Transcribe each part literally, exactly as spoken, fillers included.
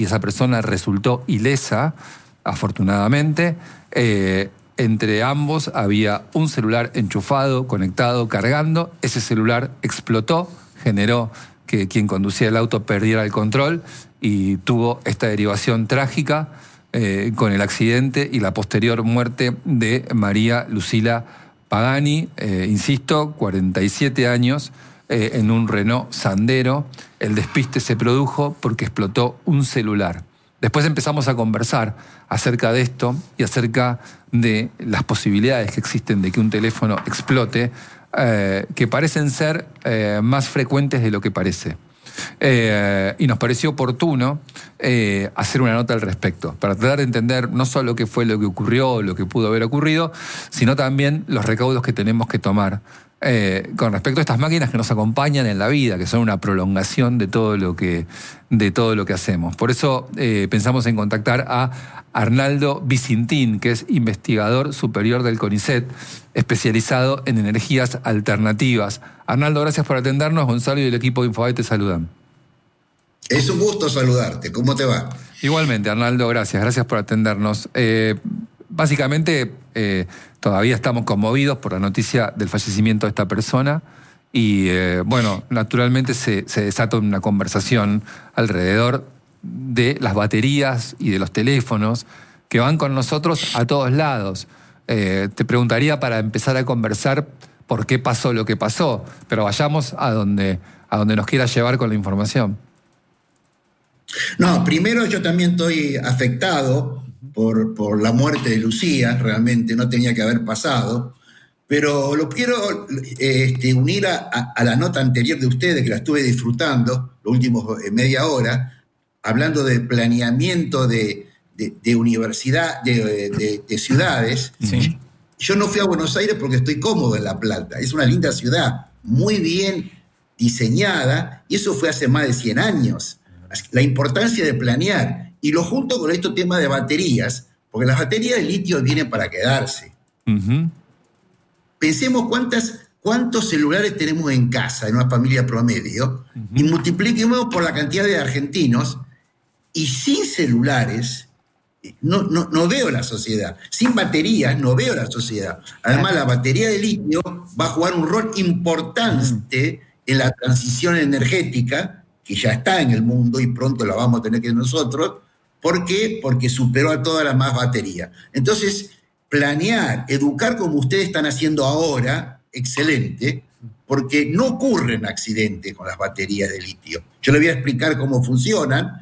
y esa persona resultó ilesa, afortunadamente. Eh, entre ambos había un celular enchufado, conectado, cargando. Ese celular explotó, generó que quien conducía el auto perdiera el control y tuvo esta derivación trágica eh, con el accidente y la posterior muerte de María Lucila Pagani, eh, insisto, cuarenta y siete años, eh, en un Renault Sandero. El despiste se produjo porque explotó un celular. Después empezamos a conversar acerca de esto y acerca de las posibilidades que existen de que un teléfono explote, eh, que parecen ser eh, más frecuentes de lo que parece. Eh, y nos pareció oportuno eh, hacer una nota al respecto, para tratar de entender no solo qué fue lo que ocurrió, lo que pudo haber ocurrido, sino también los recaudos que tenemos que tomar eh, con respecto a estas máquinas que nos acompañan en la vida, que son una prolongación de todo lo que, de todo lo que hacemos. Por eso eh, pensamos en contactar a Arnaldo Vicintín, que es investigador superior del CONICET, especializado en energías alternativas. Arnaldo, gracias por atendernos. Gonzalo y el equipo de Infobae te saludan. Es un gusto saludarte. ¿Cómo te va? Igualmente, Arnaldo, gracias. Gracias por atendernos. Eh, básicamente, eh, todavía estamos conmovidos por la noticia del fallecimiento de esta persona y, eh, bueno, naturalmente se, se desata una conversación alrededor de las baterías y de los teléfonos que van con nosotros a todos lados. Eh, te preguntaría para empezar a conversar por qué pasó lo que pasó, pero vayamos a donde, a donde nos quiera llevar con la información. No, primero yo también estoy afectado por, por la muerte de Lucía, realmente no tenía que haber pasado, pero lo quiero este, unir a, a, a la nota anterior de ustedes, que la estuve disfrutando los últimos eh, media hora, hablando de planeamiento de, de, de universidad, de, de, de ciudades. Sí. Yo no fui a Buenos Aires porque estoy cómodo en La Plata. Es una linda ciudad, muy bien diseñada, y eso fue hace más de cien años. La importancia de planear, y lo junto con este tema de baterías, porque las baterías de litio vienen para quedarse. Uh-huh. Pensemos cuántas, cuántos celulares tenemos en casa, en una familia promedio, uh-huh. y multipliquemos por la cantidad de argentinos. Y sin celulares no, no, no veo la sociedad. Sin baterías no veo la sociedad. Además, la batería de litio va a jugar un rol importante en la transición energética, que ya está en el mundo y pronto la vamos a tener que nosotros. ¿Por qué? Porque superó a todas las más baterías. Entonces, planear, educar como ustedes están haciendo ahora, excelente, porque no ocurren accidentes con las baterías de litio. Yo les voy a explicar cómo funcionan,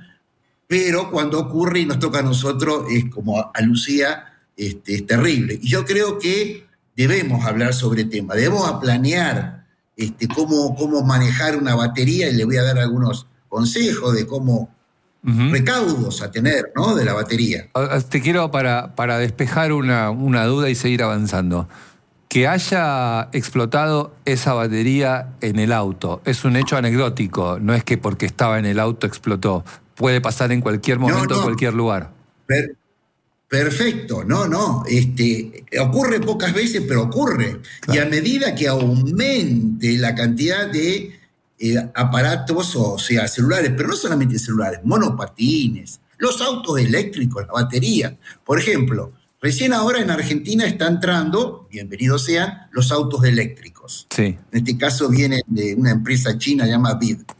pero cuando ocurre y nos toca a nosotros, es como a Lucía, este, es terrible. Y yo creo que debemos hablar sobre el tema, debemos planear este, cómo, cómo manejar una batería, y le voy a dar algunos consejos de cómo, uh-huh. recaudos a tener, ¿no?, de la batería. Te quiero, para, para despejar una, una duda y seguir avanzando, que haya explotado esa batería en el auto es un hecho anecdótico, no es que porque estaba en el auto explotó. Puede pasar en cualquier momento, no, no. en cualquier lugar. Per, perfecto, no, no. Este, ocurre pocas veces, pero ocurre. Claro. Y a medida que aumente la cantidad de eh, aparatos, o sea, celulares, pero no solamente celulares, monopatines, los autos eléctricos, la batería. Por ejemplo, recién ahora en Argentina está entrando, bienvenidos sean, los autos eléctricos. Sí. En este caso vienen de una empresa china llamada B I D.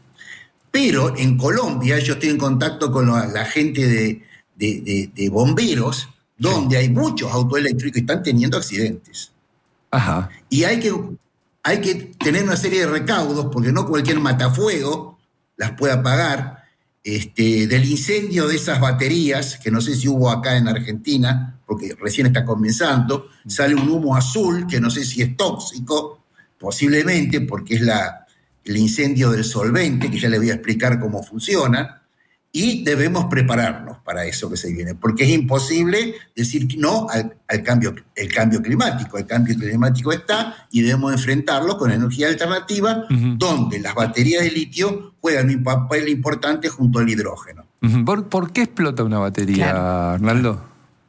Pero en Colombia, yo estoy en contacto con la, la gente de, de, de, de bomberos, donde sí. hay muchos autos eléctricos y están teniendo accidentes. Ajá. Y hay que, hay que tener una serie de recaudos, porque no cualquier matafuego las puede apagar, este, del incendio de esas baterías, que no sé si hubo acá en Argentina, porque recién está comenzando, sale un humo azul, que no sé si es tóxico, posiblemente, porque es la... el incendio del solvente, que ya les voy a explicar cómo funciona, y debemos prepararnos para eso que se viene, porque es imposible decir no al, al cambio, el cambio climático. El cambio climático está y debemos enfrentarlo con energía alternativa, uh-huh. donde las baterías de litio juegan un papel importante junto al hidrógeno. Uh-huh. ¿Por, ¿Por qué explota una batería, claro. Arnaldo?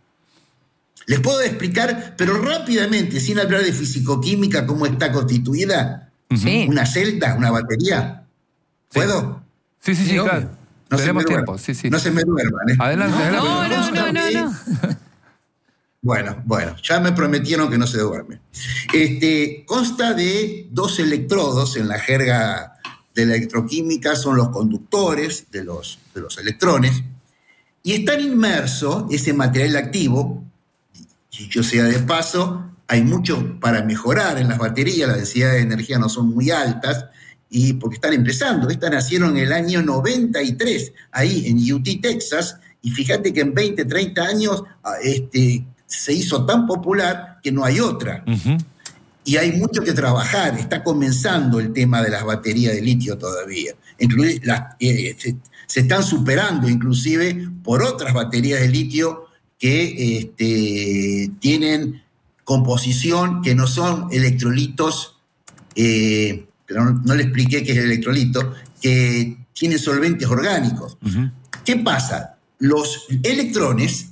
Les puedo explicar, pero rápidamente, sin hablar de fisicoquímica, cómo está constituida. Sí. Una celda, una batería. ¿Puedo? Sí, sí, sí, sí, claro. No Tenemos se me tiempo, duerman. sí, sí. No se me duerman. ¿eh? Adelante, No, adelante. no, no, no, no, no. Bueno, bueno, ya me prometieron que no se duerme. Este, consta de dos electrodos, en la jerga de la electroquímica son los conductores de los, de los electrones, y están inmersos ese material activo. Dicho sea de paso, hay mucho para mejorar en las baterías, las densidades de energía no son muy altas, y porque están empezando. Estas nacieron en el año noventa y tres, ahí en U T, Texas, y fíjate que en veinte, treinta años este, se hizo tan popular que no hay otra. Uh-huh. Y hay mucho que trabajar, está comenzando el tema de las baterías de litio todavía. Inclusive las, eh, se, se están superando inclusive por otras baterías de litio que este, tienen composición que no son electrolitos, eh, pero no, no le expliqué qué es el electrolito, que tienen solventes orgánicos. Uh-huh. ¿Qué pasa? Los electrones,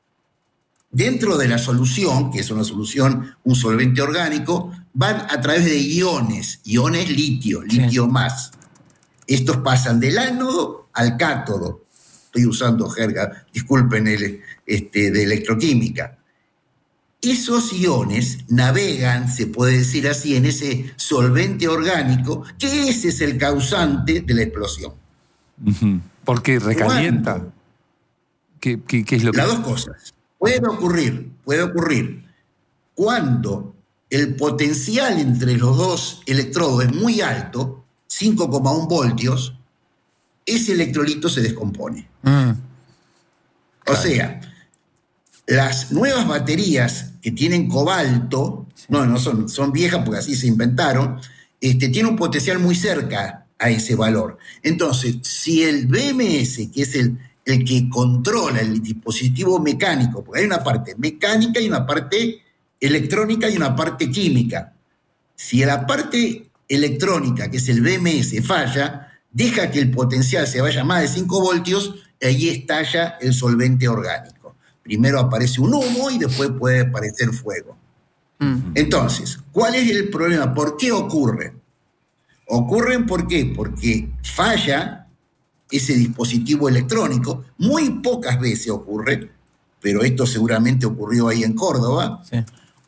dentro de la solución, que es una solución, un solvente orgánico, van a través de iones, iones litio, litio sí. más. Estos pasan del ánodo al cátodo. Estoy usando jerga, disculpen, el, este, de electroquímica. Esos iones navegan, se puede decir así, en ese solvente orgánico, que ese es el causante de la explosión. Uh-huh. Porque recalienta. ¿Qué, qué, qué es lo que...? Las dos cosas. Puede ocurrir, puede ocurrir cuando el potencial entre los dos electrodos es muy alto, cinco coma uno voltios, ese electrolito se descompone. Mm. O sea, las nuevas baterías que tienen cobalto, sí. no, no son, son viejas porque así se inventaron, este, tienen un potencial muy cerca a ese valor. Entonces, si el B M S, que es el el que controla el dispositivo mecánico, porque hay una parte mecánica y una parte electrónica y una parte química. Si la parte electrónica, que es el B M S, falla, deja que el potencial se vaya a más de cinco voltios, y ahí estalla el solvente orgánico. Primero aparece un humo y después puede aparecer fuego. Uh-huh. Entonces, ¿cuál es el problema? ¿Por qué ocurren? Ocurren, ¿por qué? Porque falla ese dispositivo electrónico, muy pocas veces ocurre, pero esto seguramente ocurrió ahí en Córdoba, sí.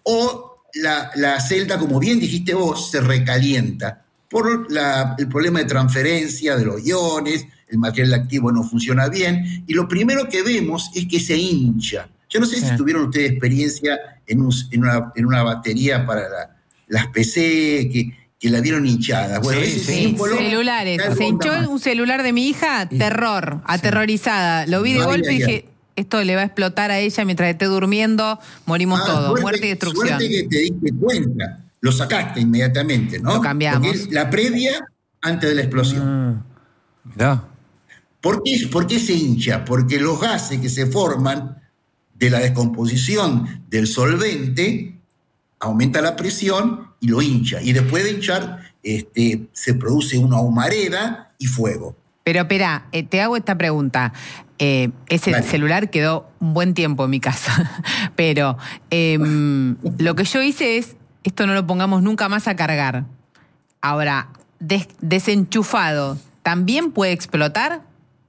o la, la celda, como bien dijiste vos, se recalienta por la, el problema de transferencia de los iones, el material activo no funciona bien, y lo primero que vemos es que se hincha. Yo no sé sí. si tuvieron ustedes experiencia en, un, en, una, en una batería para la, las P C, que... que la vieron hinchada. Bueno, sí, ese sí. símbolo, celulares. Se hinchó más. Un celular de mi hija, terror, sí. aterrorizada. Lo vi de no, golpe y dije, esto le va a explotar a ella mientras esté durmiendo, morimos ah, todos, suerte, muerte y destrucción. Suerte que te diste cuenta, lo sacaste inmediatamente, ¿no? Lo cambiamos. Porque es la previa antes de la explosión. Ah, mirá. ¿Por qué, ¿Por qué se hincha? Porque los gases que se forman de la descomposición del solvente aumenta la presión y lo hincha. Y después de hinchar, este, se produce una humareda y fuego. Pero espera, eh, te hago esta pregunta. Eh, ese vale. celular quedó un buen tiempo en mi casa. Pero eh, lo que yo hice es, esto no lo pongamos nunca más a cargar. Ahora, des- desenchufado, ¿también puede explotar?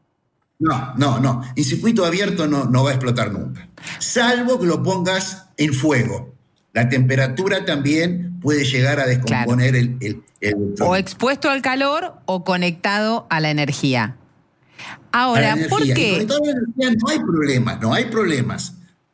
No, no, no. En circuito abierto no, no va a explotar nunca. Salvo que lo pongas en fuego. La temperatura también puede llegar a descomponer claro. el, el, el o expuesto al calor o conectado a la energía. Ahora, energía. ¿por qué? Y conectado a la energía no hay problemas, no hay problemas.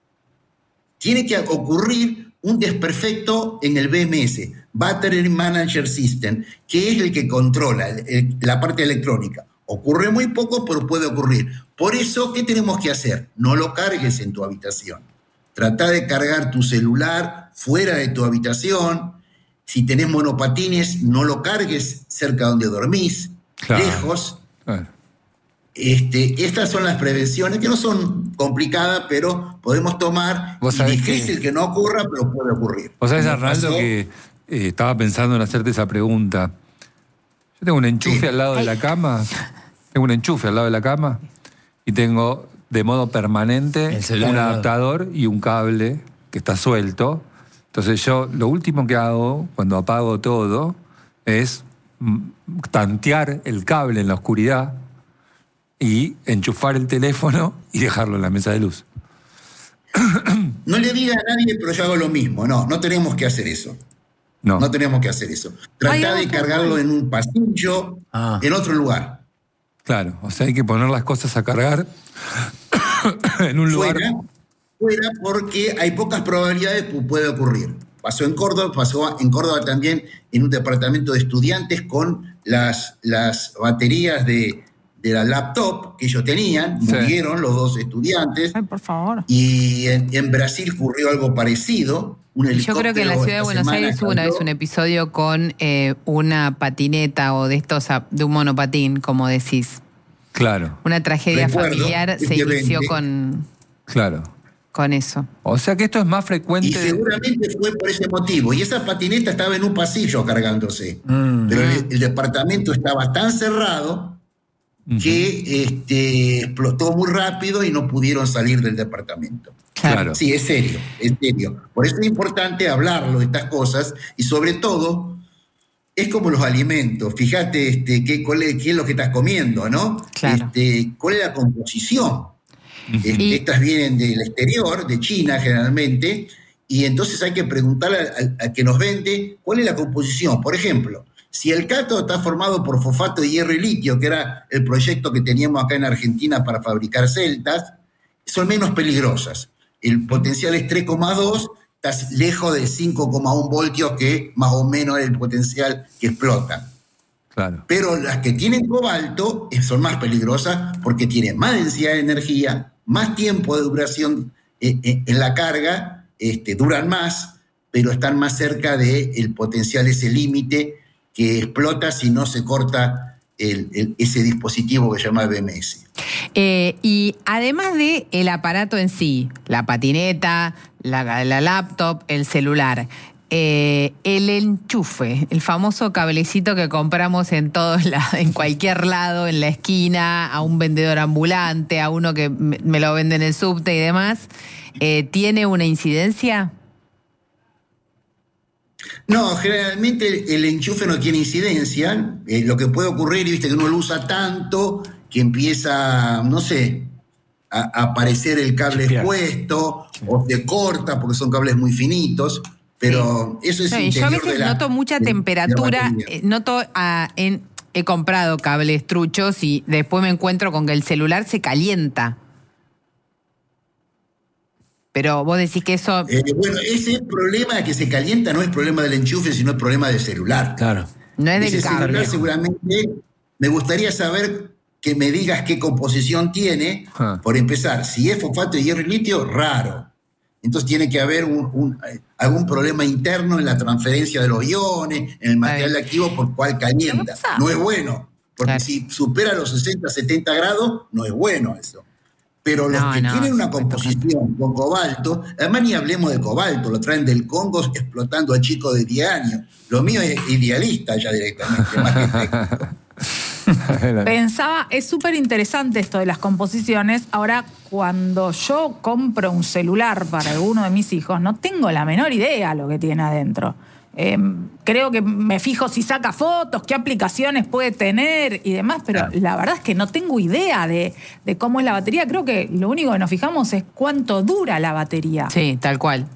Tiene que ocurrir un desperfecto en el B M S, Battery Manager System, que es el que controla el, el, la parte electrónica. Ocurre muy poco, pero puede ocurrir. Por eso, ¿qué tenemos que hacer? No lo cargues en tu habitación. Trata de cargar tu celular fuera de tu habitación. Si tenés monopatines, no lo cargues cerca donde dormís, claro. lejos. Claro. Este, estas son las prevenciones que no son complicadas, pero podemos tomar. ¿Vos y difícil que... que no ocurra, pero puede ocurrir. Vos sabés, Arnaldo, que eh, estaba pensando en hacerte esa pregunta. Yo tengo un enchufe sí. al lado de la cama. Tengo un enchufe al lado de la cama y tengo de modo permanente un adaptador y un cable que está suelto. Entonces yo lo último que hago cuando apago todo es tantear el cable en la oscuridad y enchufar el teléfono y dejarlo en la mesa de luz. No le diga a nadie, pero yo hago lo mismo. No, no tenemos que hacer eso. No. No tenemos que hacer eso. Trata de cargarlo en un pasillo, ah. en otro lugar. Claro, o sea, hay que poner las cosas a cargar en un lugar. Fuera, fuera porque hay pocas probabilidades que pueda ocurrir. Pasó en Córdoba, pasó en Córdoba también en un departamento de estudiantes con las, las baterías de, de la laptop que ellos tenían. Sí. Murieron los dos estudiantes. Ay, por favor. Y en, en Brasil ocurrió algo parecido. Un Yo creo que en la ciudad de Buenos Aires hubo una vez un episodio con eh, una patineta o de estos, de un monopatín, como decís. Claro. Una tragedia Recuerdo, familiar se inició con, claro. con eso. O sea que esto es más frecuente. Y seguramente fue por ese motivo. Y esa patineta estaba en un pasillo cargándose. Mm. Pero el, el departamento estaba tan cerrado uh-huh. que este, explotó muy rápido y no pudieron salir del departamento. Claro. Sí, es serio, es serio. Por eso es importante hablarlo de estas cosas y sobre todo es como los alimentos. Fíjate este, qué, cuál es, qué es lo que estás comiendo, ¿no? Claro. Este, ¿cuál es la composición? Uh-huh. Este, y... Estas vienen del exterior, de China generalmente, y entonces hay que preguntarle al, al que nos vende cuál es la composición. Por ejemplo, si el cátodo está formado por fosfato de hierro y litio, que era el proyecto que teníamos acá en Argentina para fabricar celdas, son menos peligrosas. El potencial es tres coma dos, estás lejos de cinco coma uno voltios, que más o menos es el potencial que explotan. Claro. Pero las que tienen cobalto son más peligrosas porque tienen más densidad de energía, más tiempo de duración eh, eh, en la carga, este, duran más, pero están más cerca del potencial, ese límite que explota si no se corta El, el, ese dispositivo que se llama B M S. Eh, y además de el aparato en sí, la patineta, la, la laptop, el celular, eh, el enchufe, el famoso cablecito que compramos en todos lados, en cualquier lado, en la esquina, a un vendedor ambulante, a uno que me, me lo vende en el subte y demás, eh, ¿tiene una incidencia? No, generalmente el enchufe no tiene incidencia. Eh, lo que puede ocurrir, viste, que uno lo usa tanto que empieza, no sé, a, a aparecer el cable expuesto, sí. o se corta porque son cables muy finitos, pero sí. eso es no, interior yo a veces de la, noto mucha de, temperatura, de noto a, en, he comprado cables truchos y después me encuentro con que el celular se calienta. Pero vos decís que eso... Eh, bueno, ese problema que se calienta no es problema del enchufe, sino es problema del celular. Claro. No es del ese cable. Celular seguramente, me gustaría saber que me digas qué composición tiene. Ah. Por empezar, si es fosfato de hierro y litio, raro. Entonces tiene que haber un, un, algún problema interno en la transferencia de los iones, en el material activo por cual calienta. No es bueno, porque claro. si supera los sesenta, setenta grados, no es bueno eso. Pero los no, que no, tienen una composición con cobalto, además ni hablemos de cobalto, lo traen del Congo explotando a chicos de diez años. Lo mío es idealista ya directamente, más que técnico. Pensaba, es súper interesante esto de las composiciones. Ahora, cuando yo compro un celular para alguno de mis hijos, no tengo la menor idea lo que tiene adentro. Eh, creo que me fijo si saca fotos, qué aplicaciones puede tener y demás, pero claro. la verdad es que no tengo idea de, de cómo es la batería. Creo que lo único que nos fijamos es cuánto dura la batería. Sí, tal cual.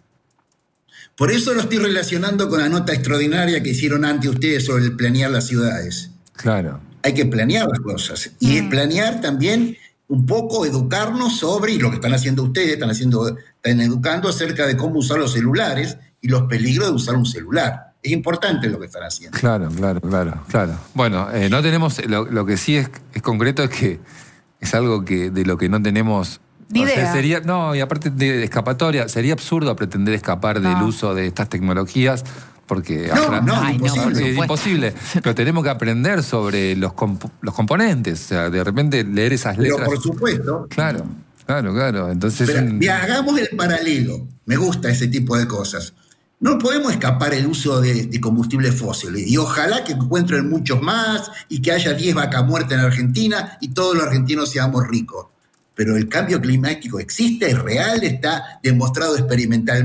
Por eso lo estoy relacionando con la nota extraordinaria que hicieron antes ustedes sobre el planear las ciudades. Claro. Hay que planear las cosas. Y es planear también un poco, educarnos sobre, y lo que están haciendo ustedes, están, haciendo, están educando acerca de cómo usar los celulares y los peligros de usar un celular. Es importante lo que están haciendo. Claro, claro, claro, claro. Bueno, eh, no tenemos, lo, lo que sí es, es concreto es que es algo que de lo que no tenemos ni idea. O sea, sería, no, y aparte de escapatoria, sería absurdo pretender escapar no. del uso de estas tecnologías, porque no, apra- no, Ay, imposible. no, es imposible. Pero tenemos que aprender sobre los, comp- los componentes, o sea, de repente leer esas letras. Pero por supuesto. Claro. Claro, claro. Entonces, Pero, un... y hagamos el paralelo. Me gusta ese tipo de cosas. No podemos escapar el uso de, de combustibles fósiles. Y ojalá que encuentren muchos más y que haya diez vacas muertas en Argentina y todos los argentinos seamos ricos. Pero el cambio climático existe, es real, está demostrado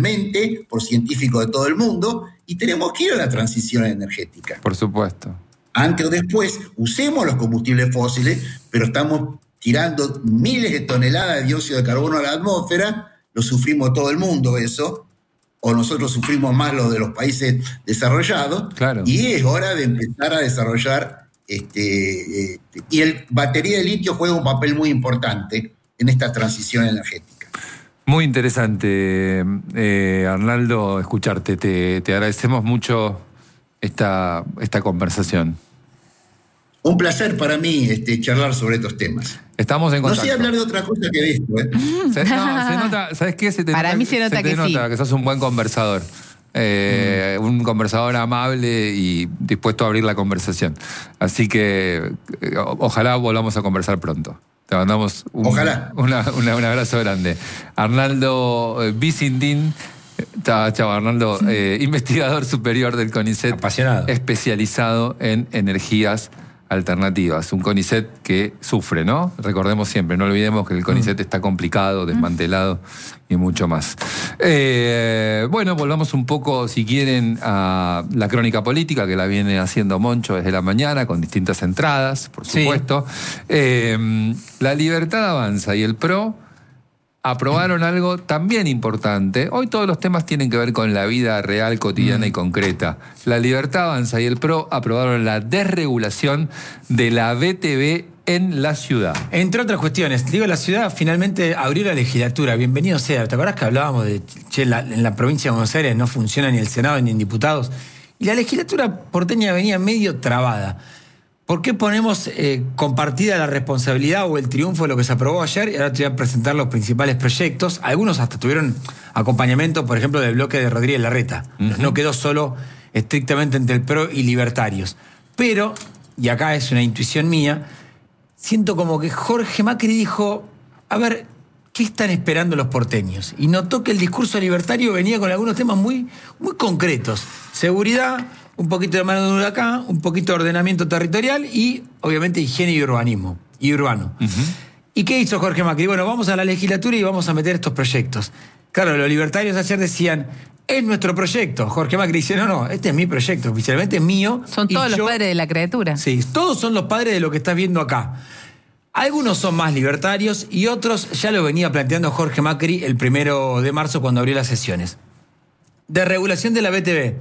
experimentalmente por científicos de todo el mundo y tenemos que ir a la transición energética. Por supuesto. antes o después, usemos los combustibles fósiles, pero estamos tirando miles de toneladas de dióxido de carbono a la atmósfera, lo sufrimos todo el mundo eso, o nosotros sufrimos más lo de los países desarrollados, claro. Y es hora de empezar a desarrollar, este, este, y el batería de litio juega un papel muy importante en esta transición energética. Muy interesante, eh, Arnaldo, escucharte. Te, te agradecemos mucho esta, esta conversación. Un placer para mí este, charlar sobre estos temas. Estamos en contacto. No sé hablar de otra cosa que de esto, ¿eh? Se, no, se nota, ¿sabes qué? Se te Para nota, mí se nota se te que nota sí. que sos un buen conversador. Eh, mm. Un conversador amable y dispuesto a abrir la conversación. Así que eh, ojalá volvamos a conversar pronto. Te mandamos un, Ojalá. Una, una, un abrazo grande. Arnaldo eh, Vicindín, chao, chao Arnaldo, eh, investigador superior del CONICET. Apasionado. Especializado en energías alternativas. Un CONICET que sufre, ¿no? Recordemos siempre, no olvidemos que el CONICET mm. está complicado, desmantelado y mucho más. Eh, bueno, volvamos un poco, si quieren, a la crónica política que la viene haciendo Moncho desde la mañana, con distintas entradas, por supuesto. Sí. Eh, la Libertad Avanza y el PRO aprobaron algo también importante. Hoy todos los temas tienen que ver con la vida real, cotidiana mm. y concreta. La Libertad Avanza y el PRO aprobaron la desregulación de la B T V en la ciudad. Entre otras cuestiones, digo, la ciudad finalmente abrió la legislatura. Bienvenido sea. ¿Te acordás que hablábamos de, che, la, en la provincia de Buenos Aires no funciona ni el Senado ni en diputados? Y la legislatura porteña venía medio trabada. ¿Por qué ponemos eh, compartida la responsabilidad o el triunfo de lo que se aprobó ayer? Y ahora te voy a presentar los principales proyectos. Algunos hasta tuvieron acompañamiento, por ejemplo, del bloque de Rodríguez Larreta. Uh-huh. No quedó solo estrictamente entre el PRO y libertarios. Pero, y acá es una intuición mía, siento como que Jorge Macri dijo, a ver, ¿qué están esperando los porteños? Y notó que el discurso libertario venía con algunos temas muy, muy concretos. Seguridad, un poquito de mano de huracán, un poquito de ordenamiento territorial y, obviamente, higiene y urbanismo, y urbano. Uh-huh. ¿Y qué hizo Jorge Macri? Bueno, vamos a la legislatura y vamos a meter estos proyectos. Claro, los libertarios ayer decían, es nuestro proyecto. Jorge Macri dice, no, no, este es mi proyecto, oficialmente es mío. Son todos los yo... padres de la criatura. Sí, todos son los padres de lo que estás viendo acá. Algunos son más libertarios y otros ya lo venía planteando Jorge Macri el primero de marzo cuando abrió las sesiones. Desregulación de la B T V.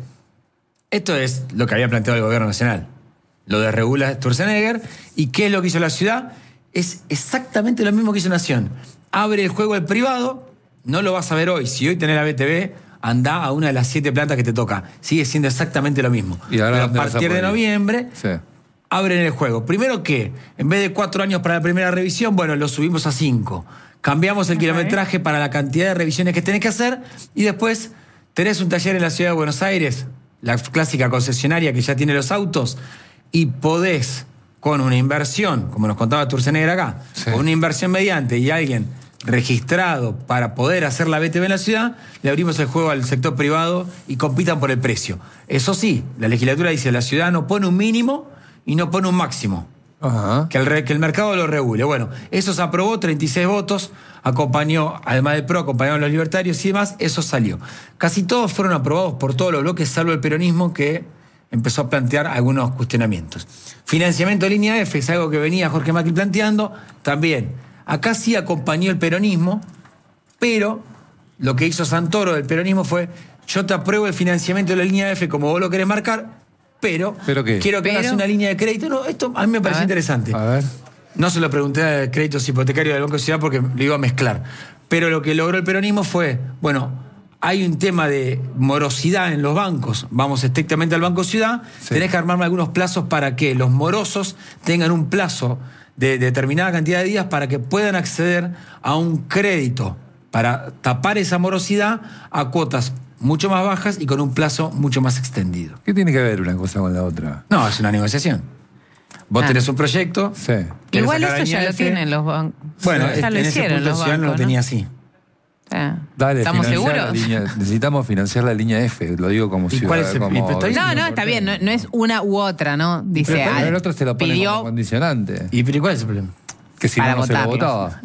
Esto es lo que había planteado el gobierno nacional. Lo desregula Sturzenegger. ¿Y qué es lo que hizo la ciudad? Es exactamente lo mismo que hizo Nación. Abre el juego al privado, no lo vas a ver hoy. Si hoy tenés la B T V, andá a una de las siete plantas que te toca. Sigue siendo exactamente lo mismo. Y ahora Pero a partir de noviembre, sí. abren el juego. Primero que, en vez de cuatro años para la primera revisión, bueno, lo subimos a cinco. Cambiamos el okay. kilometraje para la cantidad de revisiones que tenés que hacer y después tenés un taller en la ciudad de Buenos Aires, la clásica concesionaria que ya tiene los autos, y podés, con una inversión, como nos contaba Sturzenegger acá, sí. con una inversión mediante y alguien registrado para poder hacer la B T V en la ciudad, le abrimos el juego al sector privado y compitan por el precio. Eso sí, la legislatura dice, la ciudad no pone un mínimo y no pone un máximo. Ajá. Que, el, que el mercado lo regule. Bueno, eso se aprobó, treinta y seis votos, acompañó, además del PRO, acompañaron a los libertarios y demás, eso salió. Casi todos fueron aprobados por todos los bloques, salvo el peronismo, que empezó a plantear algunos cuestionamientos. Financiamiento de línea F, es algo que venía Jorge Macri planteando, también. Acá sí acompañó el peronismo, pero lo que hizo Santoro del peronismo fue, yo te apruebo el financiamiento de la línea F como vos lo querés marcar, pero, ¿Pero qué? quiero que ¿Pero? hagas una línea de crédito. No, esto a mí me parece interesante. A ver. No se lo pregunté a créditos hipotecarios del Banco de Ciudad porque lo iba a mezclar. Pero lo que logró el peronismo fue, bueno, hay un tema de morosidad en los bancos. Vamos estrictamente al Banco Ciudad. Sí. Tenés que armarme algunos plazos para que los morosos tengan un plazo de determinada cantidad de días para que puedan acceder a un crédito para tapar esa morosidad a cuotas mucho más bajas y con un plazo mucho más extendido. ¿Qué tiene que ver una cosa con la otra? No, es una negociación. Vos ah. tenés un proyecto. Sí. Igual eso ya lo tienen los bancos. Bueno, ya lo en hicieron ese punto los Ciudad bancos, no lo tenía así. Ah. Dale, ¿estamos seguros? La línea, necesitamos financiar la línea F, lo digo como ¿Y ciudad. cuál es el, como, no, no, está bien, no, no es una u otra, ¿no? Dice, pero al, el otro se lo pone pidió, como condicionante. ¿Y pero cuál es el problema? Que si no, no se lo votaba.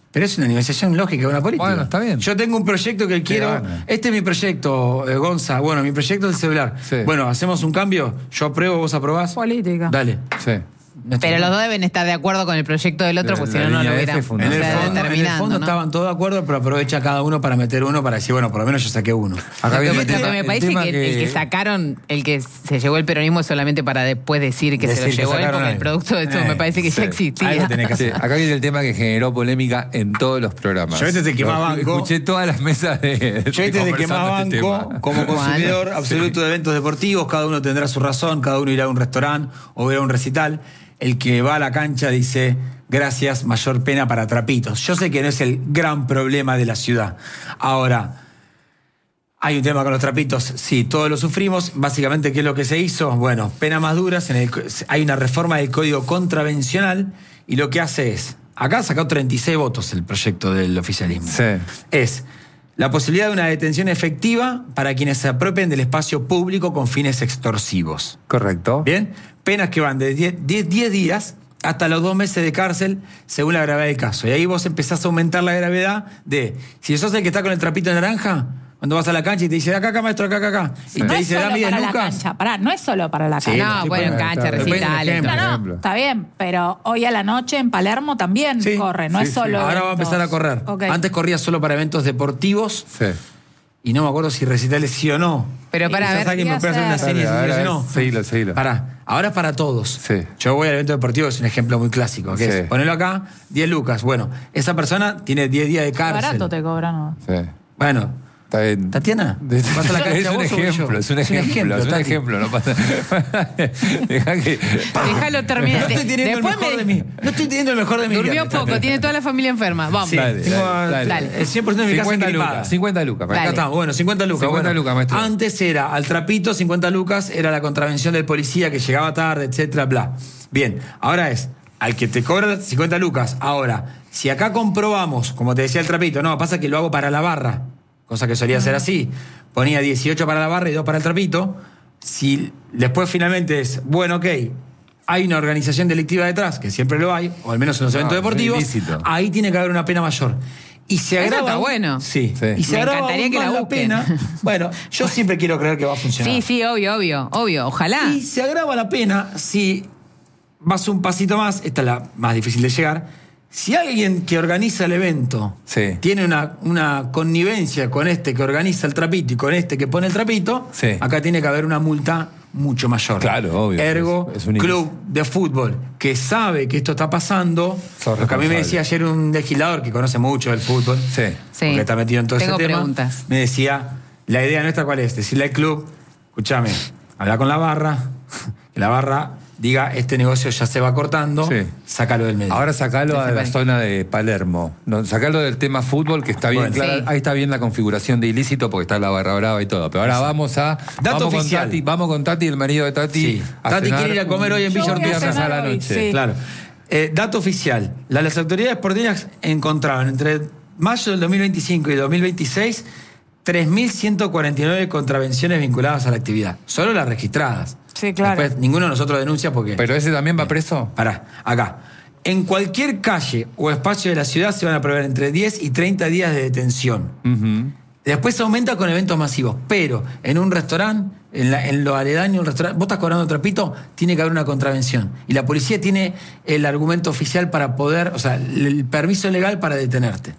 Pero es una negociación lógica, una política. Bueno, está bien. Yo tengo un proyecto que quiero. gana. Este es mi proyecto, eh, Gonza. Bueno, mi proyecto es el celular. Sí. Bueno, hacemos un cambio. Yo apruebo, vos aprobás. Política. Dale. Sí. Pero los dos deben estar de acuerdo con el proyecto del otro, La- porque si la no, no línea lo F hubieran fue En una- el, o sea, fondo, en el determinando, fondo ¿no? estaban todos de acuerdo, pero aprovecha cada uno para meter uno para decir, bueno, por lo menos yo saqué uno. Acá Lo viene que, el lo tema- que me el parece tema que, que- el que sacaron, el que se llevó el peronismo solamente para después decir que Decir se lo que llevó él, sacaron porque el algo. producto de esto Eh, me parece que sí. ya existía. Algo tenés que Sí, hacer. acá viene el tema que generó polémica en todos los programas. Yo este es el que Lo- más banco. Escuché todas las mesas de. Yo este de que más conversando este banco, tema. como consumidor absoluto de eventos deportivos, cada uno tendrá su razón, cada uno irá a un restaurante o irá a un recital. El que va a la cancha dice, gracias, mayor pena para trapitos. Yo sé que no es el gran problema de la ciudad. Ahora, hay un tema con los trapitos, sí, todos lo sufrimos. Básicamente, ¿qué es lo que se hizo? Bueno, penas más duras, en el, hay una reforma del Código Contravencional y lo que hace es, acá ha sacado treinta y seis votos el proyecto del oficialismo. Sí. Es la posibilidad de una detención efectiva para quienes se apropien del espacio público con fines extorsivos. Correcto. ¿Bien? Penas que van de diez días hasta los dos meses de cárcel según la gravedad del caso. Y ahí vos empezás a aumentar la gravedad de, si sos el que está con el trapito naranja, cuando vas a la cancha y te dice, acá, acá, maestro, acá, acá, acá. Y No te es dice, solo dame diez para la lucas. cancha, pará, no es solo para la Sí, cancha. No, sí, bueno, en bueno, cancha, está- recitales. depende del No, ejemplo. no, está bien, pero hoy a la noche en Palermo también Sí, corre, no sí, es sí. solo. Ahora va a eventos. empezar a correr. Ok. Antes corría solo para eventos deportivos Sí. y no me acuerdo si recitales sí o no. Pero para Quizás ver, alguien me ¿qué puede hacer una hacer? serie Dale, si ahora no. es- seguilo, seguilo. Pará, ahora es para todos. Sí. Yo voy al evento deportivo, es un ejemplo muy clásico, que Sí. es ponerlo acá, diez lucas. Bueno, esa persona tiene diez días de Qué cárcel. barato te cobran, ¿no? Sí. Bueno, Está bien. Tatiana, De- ¿vas a la cancha es un vos o voy ejemplo, yo? es un ejemplo, es un Tati. ejemplo, no pasa. Deja que. déjalo terminar. No estoy teniendo Después el mejor me- de mí. No estoy teniendo el mejor de mí. Durmió poco, tiene toda la familia enferma. Vamos. Sí, Dale, tengo a- dale, dale. el cien por ciento de mi casa cincuenta equipada. lucas. cincuenta lucas. Dale. Acá está, bueno, cincuenta lucas. cincuenta bueno. lucas, maestro. Antes era al trapito, cincuenta lucas, era la contravención del policía que llegaba tarde, etcétera, bla. Bien, ahora es al que te cobra cincuenta lucas. Ahora, si acá comprobamos, como te decía el trapito, no, pasa que lo hago para la barra, cosa que solía ser así. Ponía dieciocho para la barra y dos para el trapito. Si después finalmente es, bueno, ok, hay una organización delictiva detrás, que siempre lo hay, o al menos en los No, eventos es deportivos, ilícito. ahí tiene que haber una pena mayor. Y se Eso agrava. está bueno. Sí. Sí. Y se Me agrava encantaría aún que la más la busquen. pena. Bueno, yo siempre quiero creer que va a funcionar. Sí, sí, obvio, obvio, obvio. Ojalá. Y se agrava la pena si vas un pasito más, esta es la más difícil de llegar. Si alguien que organiza el evento Sí. tiene una, una connivencia con este que organiza el trapito y con este que pone el trapito, Sí. acá tiene que haber una multa mucho mayor. Claro, obvio. Ergo, Es- es un club de fútbol que sabe que esto está pasando. Sos Lo que a mí me responsable. decía ayer un legislador que conoce mucho del fútbol, Sí. Sí. porque está metido en todo Tengo ese tema, preguntas. me decía, la idea nuestra cuál es, decirle al club, escúchame, habla con la barra, que la barra diga, este negocio ya se va cortando, Sí. sácalo del medio. Ahora sacalo a la Desaparece. zona de Palermo. No, sacalo del tema fútbol, que está bien Bueno. claro. Sí. Ahí está bien la configuración de ilícito porque está la barra brava y todo. Pero ahora vamos a. Dato vamos oficial. Con Tati, vamos con Tati, el marido de Tati. Sí. a Tati cenar quiere ir a comer hoy en Yo Villa voy a Ortiz. cenar a la hoy, noche. sí. Claro. Eh, dato oficial. La- Las autoridades porteñas encontraron entre mayo del dos mil veinticinco y dos mil veintiséis tres mil ciento cuarenta y nueve contravenciones vinculadas a la actividad. Solo las registradas. Sí, claro. Después, ninguno de nosotros denuncia porque... Pero ese también va preso. Pará, acá. En cualquier calle o espacio de la ciudad se van a prever entre diez y treinta días de detención. Ujú. Después aumenta con eventos masivos, pero en un restaurante, en, la- en lo aledaño, un restaurante, vos estás cobrando trapito, tiene que haber una contravención. Y la policía tiene el argumento oficial para poder, o sea, el permiso legal para detenerte.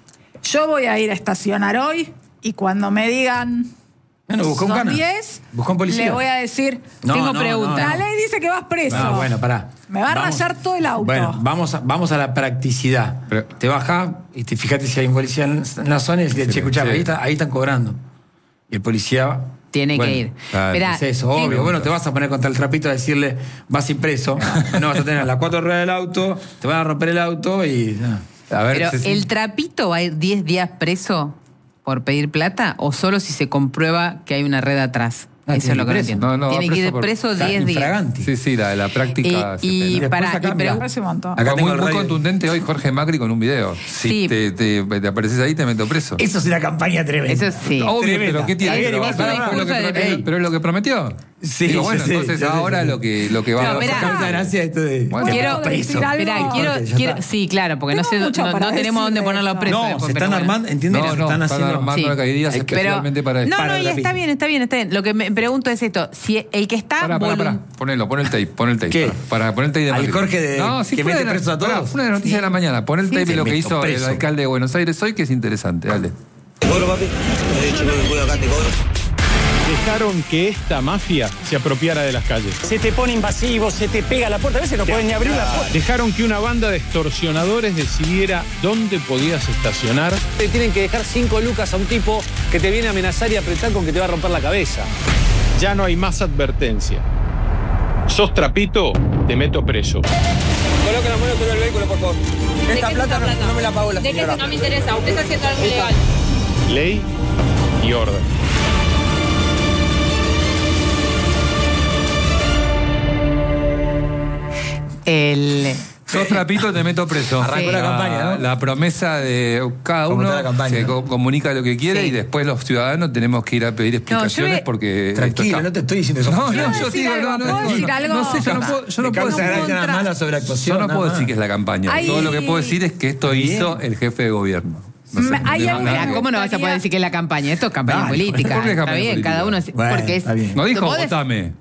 Yo voy a ir a estacionar hoy y cuando me digan Bueno, busca un son cana. diez, Busca un policía. le voy a decir, No, tengo no, pregunta. no, la no. ley dice que vas preso. Ah, bueno, pará. Me va a Vamos- rayar todo el auto. Bueno, vamos a, vamos a la practicidad. Pero- te bajás y te fíjate si hay un policía en, en la zona y le Sí, che, escuchame, sí. ahí, está- ahí están cobrando. Y el policía... Tiene bueno, que ir. claro. Esperá, Es eso, tengo- obvio. Bueno, te vas a poner contra el trapito a decirle, vas impreso, no vas a tener las cuatro ruedas del auto, te van a romper el auto y... ah. A ver, Pero Ceci. ¿el trapito va a ir diez días preso por pedir plata o solo si se comprueba que hay una red atrás? Ah, Eso tiene es lo que que ir no preso. entiendo. No, no, va tiene que preso ir por- preso Está diez días. infraganti. Sí, sí, la, la práctica. Y- y se pena. para- Después acá, y pero- mirá. Ese montón. Acá Fue tengo muy, el muy radio. contundente hoy Jorge Macri con un video. Si Sí. te, te- te apareces ahí, te meto preso. Eso es una campaña tremenda. Eso sí. Obvio, Tremenda. pero ¿qué tiene? Es- Pero, es un pero- pero- discurso de- pero- pero es lo que prometió. Sí, Digo, bueno, sí, entonces sí, sí, ahora sí. lo que, lo que va No, a mirá. pasar. Muchas gracias esto de... Bueno, quiero decir algo. Mirá, quiero, Corte, ya quiero, está. sí, claro, porque no, Tengo sé, mucho no, para no tenemos decir dónde de ponerlo esto. preso. No, después, se pero están bueno. armando, entienden No, que se no, están están haciendo... armando Sí. alcaldías Hay que- especialmente para esto. No, Para no, y la está pista. bien, está bien, está bien. Lo que me pregunto es esto: si el que está Pará, pará, pará. volun- Ponelo, pon el tape, pon el tape. ¿Qué? Para, para, pon el tape de Al Macri. Jorge de- no, sí, que fue mete de la- preso a todos. pará, fue una de las noticias de la mañana. Pon el Sí, tape sí. de lo que Meto hizo el preso. alcalde de Buenos Aires hoy, que es interesante. Dale. Cobro, papi. He dicho que cuido acá, te cobro. Dejaron que esta mafia se apropiara de las calles. Se te pone invasivo, se te pega a la puerta, a veces no pueden ni abrir la puerta. Dejaron que una banda de extorsionadores decidiera dónde podías estacionar. Te tienen que dejar cinco lucas a un tipo que te viene a amenazar y apretar con que te va a romper la cabeza. Ya no hay más advertencia. Sos trapito, te meto preso. Coloca la mano sobre el vehículo, por favor. Esta plata no, no me la pagó la ¿De qué señora. no me interesa? Usted está haciendo algo ilegal. Ley y orden. el. Sos trapito, te meto preso. Arrancó la campaña, ¿no? La promesa de cada ¿Cómo uno está la campaña, se no? co- comunica lo que quiere Sí. y después los ciudadanos tenemos que ir a pedir explicaciones voy- porque. esto Tranquilo, está- no te estoy diciendo eso. No, no, ¿Puedo yo decir digo, algo? no, no, ¿Puedo no, decir no, algo? no sé, yo no puedo, yo no Me puedo causa decir, gracia contra- nada más la yo sobreactuación. no puedo nada decir más. que es la campaña. Hay- Todo lo que puedo decir es que esto Bien. hizo el jefe de gobierno. No sé, Me- hay no, algo nada Mirá, que- ¿cómo no vas a gustaría- poder decir que es la campaña? Esto es campaña Dale, política. ¿por qué es Está campaña bien, política? cada uno. Bueno, porque es. está bien. No dijo vos des- votame.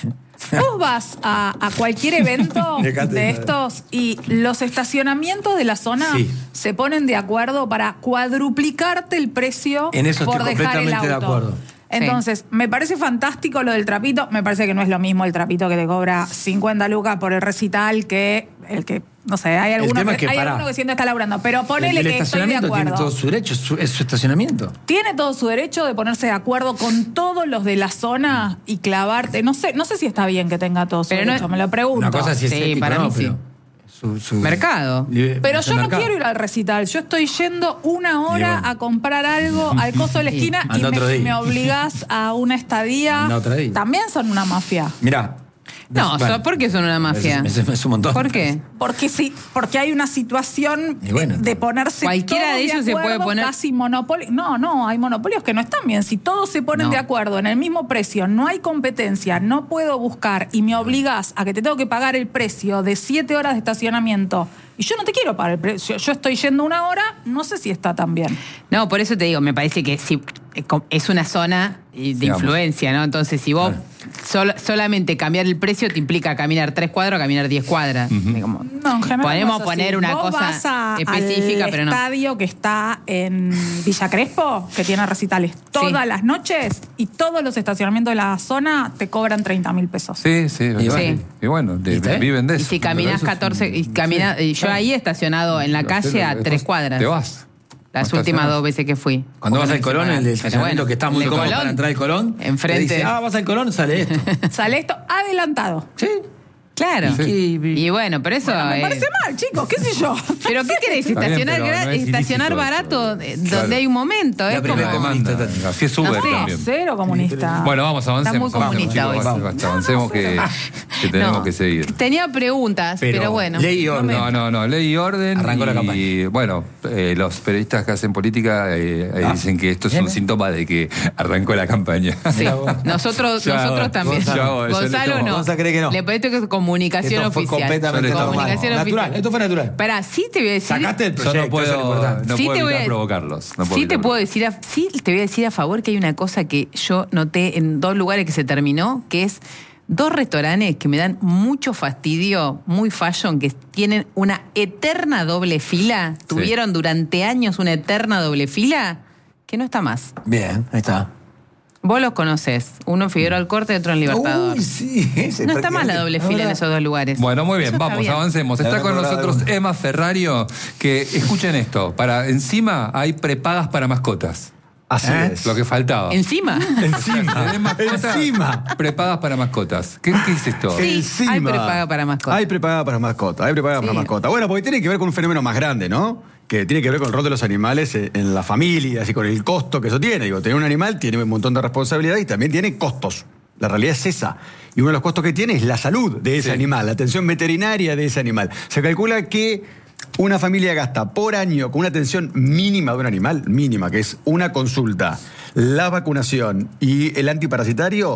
Vos vas a, a cualquier evento Dejate de de- estos y los estacionamientos de la zona Sí. se ponen de acuerdo para cuadruplicarte el precio En eso por estoy dejar el completamente de auto. acuerdo. Entonces, me parece fantástico lo del trapito. Me parece que no es lo mismo el trapito que te cobra cincuenta lucas por el recital que el que, no sé, hay alguno tema que, es que, hay pará. alguno que siempre está laburando. Pero ponele el, el que estoy de estacionamiento tiene acuerdo. todo su derecho, es su, es su estacionamiento. Tiene todo su derecho de ponerse de acuerdo con todos los de la zona y clavarte. No sé, no sé si está bien que tenga todo su Pero no- derecho, me lo pregunto. Una cosa sí es Sí, ético, para ¿no? mí sí. Pero su- su- Mercado. libre- Pero es yo el no mercado. quiero ir al recital. Yo estoy yendo una hora Y bueno. a comprar algo al coso de la Sí. esquina y Anda otro me, día. me obligás a una estadía. Anda otro día. También son una mafia. Mirá. No, Bueno, so- ¿por qué son una mafia? Es, es- es un montón. ¿Por qué? Porque sí, porque hay una situación Y bueno, de ponerse cualquiera todos de ellos se acuerdo, puede poner- casi monopolio. No, no, hay monopolios que no están bien. Si todos se ponen No. de acuerdo en el mismo precio, no hay competencia, no puedo buscar y me obligas a que te tengo que pagar el precio de siete horas de estacionamiento. Y yo no te quiero pagar el precio. Yo estoy yendo una hora, no sé si está tan bien. No, por eso te digo, me parece que si es una zona de Digamos. influencia, ¿no? Entonces, si vos sol- solamente cambiar el precio te implica caminar tres cuadras o caminar diez cuadras. Digamos, No, en general podemos no es así. poner una Vos cosa vas a- específica, al pero no. estadio que está en Villa Crespo, que tiene recitales todas las noches y todos los estacionamientos de la zona te cobran treinta mil pesos. Sí, sí. Y verdad. bueno. Y bueno, de- ¿Viste? viven de Y eso. si caminás Pero eso es catorce, un- y camina, y yo claro. ahí he estacionado en la Pero calle a después tres cuadras. Te vas. Las No últimas estacionás. dos veces que fui. Cuando vas Porque al no Colón, hice el del pagar. estacionamiento Pero bueno, que está muy el de cómodo Colón, para entrar al Colón. enfrente. te dice, ah, vas al Colón, sale esto. Sale esto adelantado. Sí. Claro. Sí. Y bueno, pero eso. Bueno, me eh, parece mal, chicos, qué sé yo. ¿Pero qué querés? Está bien, Estacionar, pero gra- no es estacionar ilícito barato eso. eh, Claro. donde hay un momento. La Es primera como. demanda. Demanda. Así es Uber No sé. también. Cero comunista. Bueno, vamos, avancemos. Está muy comunista Vamos, hoy. chicos, basta, avancemos que, que tenemos No, que seguir. Tenía preguntas, pero, Pero bueno. ley y no orden. me- No, no, no, ley y orden. Arrancó la y, campaña. bueno, eh, los periodistas que hacen política eh, eh, Ah, dicen que esto es bien, un ¿eh? síntoma de que arrancó la campaña. Sí. Nosotros, Yo hago- nosotros también. yo hago- yo le Gonzalo tomo- no. Gonzalo cree que no. Le pedí que es comunicación Esto fue oficial. completamente normal. Comunicación Natural, oficial. esto fue natural. Pará, sí te voy a decir. Sacaste el Yo proyecto, no eso es lo puedo, importante. no Sí puedo te voy evitar a- provocarlos. No puedo sí te evitar puedo decir, a- sí te voy a decir a favor que hay una cosa que yo noté en dos lugares que se terminó, que es dos restaurantes que me dan mucho fastidio, muy fashion, que tienen una eterna doble fila, tuvieron durante años una eterna doble fila, que no está más. Bien, ahí está. Vos los conocés, uno en Figueroa Alcorte y otro en Libertador. Uy, sí. ese No está más la prácticamente- doble fila en Ahora- esos dos lugares. Bueno, muy bien, Eso está vamos, bien. avancemos. Ya Está me con acordaba nosotros de uno. Emma Ferrario, que escuchen esto, para encima hay prepagas para mascotas. Así ¿Eh? es. Lo que faltaba. Encima. Encima. ¿Tenés mascotas? Encima. Prepagas para mascotas. ¿Qué, qué es esto? Sí, Encima. hay prepaga para mascotas. Hay prepaga para mascota, hay prepaga para Sí. mascota. Bueno, porque tiene que ver con un fenómeno más grande, ¿no? Que tiene que ver con el rol de los animales en en las familias y con el costo que eso tiene. Digo, tener un animal tiene un montón de responsabilidad y también tiene costos. La realidad es esa. Y uno de los costos que tiene es la salud de ese Sí. animal, la atención veterinaria de ese animal. Se calcula que una familia gasta por año con una atención mínima de un animal, mínima, que es una consulta, la vacunación y el antiparasitario,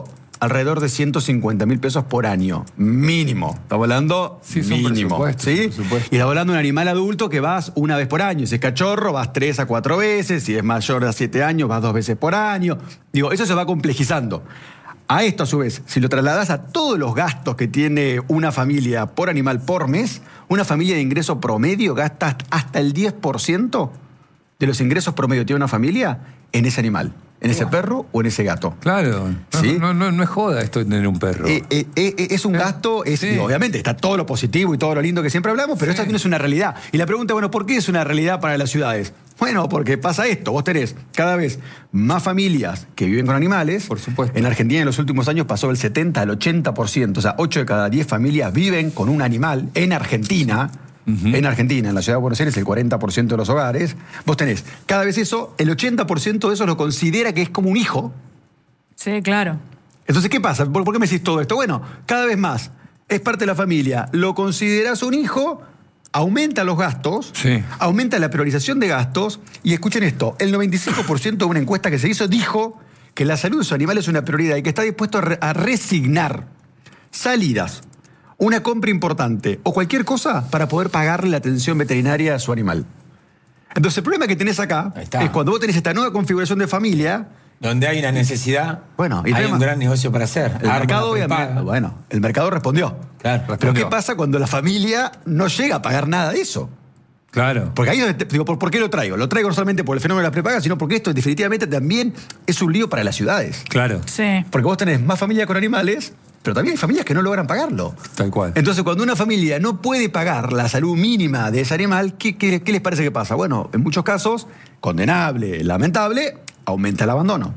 alrededor de ciento cincuenta mil pesos por año. Mínimo. Estamos hablando Sí, son mínimo. presupuestos, ¿Sí? son presupuestos. Y estamos hablando de un animal adulto que vas una vez por año. Si es cachorro, vas tres a cuatro veces. Si es mayor de siete años, vas dos veces por año. Digo, eso se va complejizando. A esto, a su vez, si lo trasladas a todos los gastos que tiene una familia por animal por mes, una familia de ingreso promedio gasta hasta el diez por ciento de los ingresos promedio que tiene una familia en ese animal, en ese perro o en ese gato. Claro. No, ¿Sí? no, no, no es joda esto de tener un perro. Eh, eh, eh, es un gasto, es, Sí. digo, obviamente está todo lo positivo y todo lo lindo que siempre hablamos, pero Sí. esto también es una realidad. Y la pregunta, bueno, ¿por qué es una realidad para las ciudades? Bueno, porque pasa esto, vos tenés cada vez más familias que viven con animales. Por supuesto. En Argentina en los últimos años pasó del setenta al ochenta por ciento, o sea, ocho de cada diez familias viven con un animal en Argentina. Uh-huh. En Argentina, en la ciudad de Buenos Aires, el cuarenta por ciento de los hogares. Vos tenés cada vez eso, el ochenta por ciento de eso lo considera que es como un hijo. Sí, claro. Entonces, ¿qué pasa? ¿Por, por qué me decís todo esto? Bueno, cada vez más es parte de la familia. Lo considerás un hijo, aumenta los gastos, Sí. aumenta la priorización de gastos. Y escuchen esto, el noventa y cinco por ciento de una encuesta que se hizo dijo que la salud de su animal es una prioridad y que está dispuesto a, re- a resignar salidas, una compra importante o cualquier cosa para poder pagarle la atención veterinaria a su animal. Entonces, el problema que tenés acá Ahí está. es cuando vos tenés esta nueva configuración de familia. Donde hay una necesidad, Bueno, y hay tema- un gran negocio para hacer. El Arma mercado, una obviamente, prepaga. bueno, el mercado respondió. Claro, Pero respondió. ¿qué pasa cuando la familia no llega a pagar nada de eso? Claro. Porque ahí es donde te- digo, ¿por, por qué lo traigo? Lo traigo no solamente por el fenómeno de las prepagas, sino porque esto definitivamente también es un lío para las ciudades. Claro. Sí. Porque vos tenés más familias con animales, pero también hay familias que no logran pagarlo. Tal cual. Entonces, cuando una familia no puede pagar la salud mínima de ese animal, ¿qué, qué- qué les parece que pasa? Bueno, en muchos casos, condenable, lamentable, aumenta el abandono.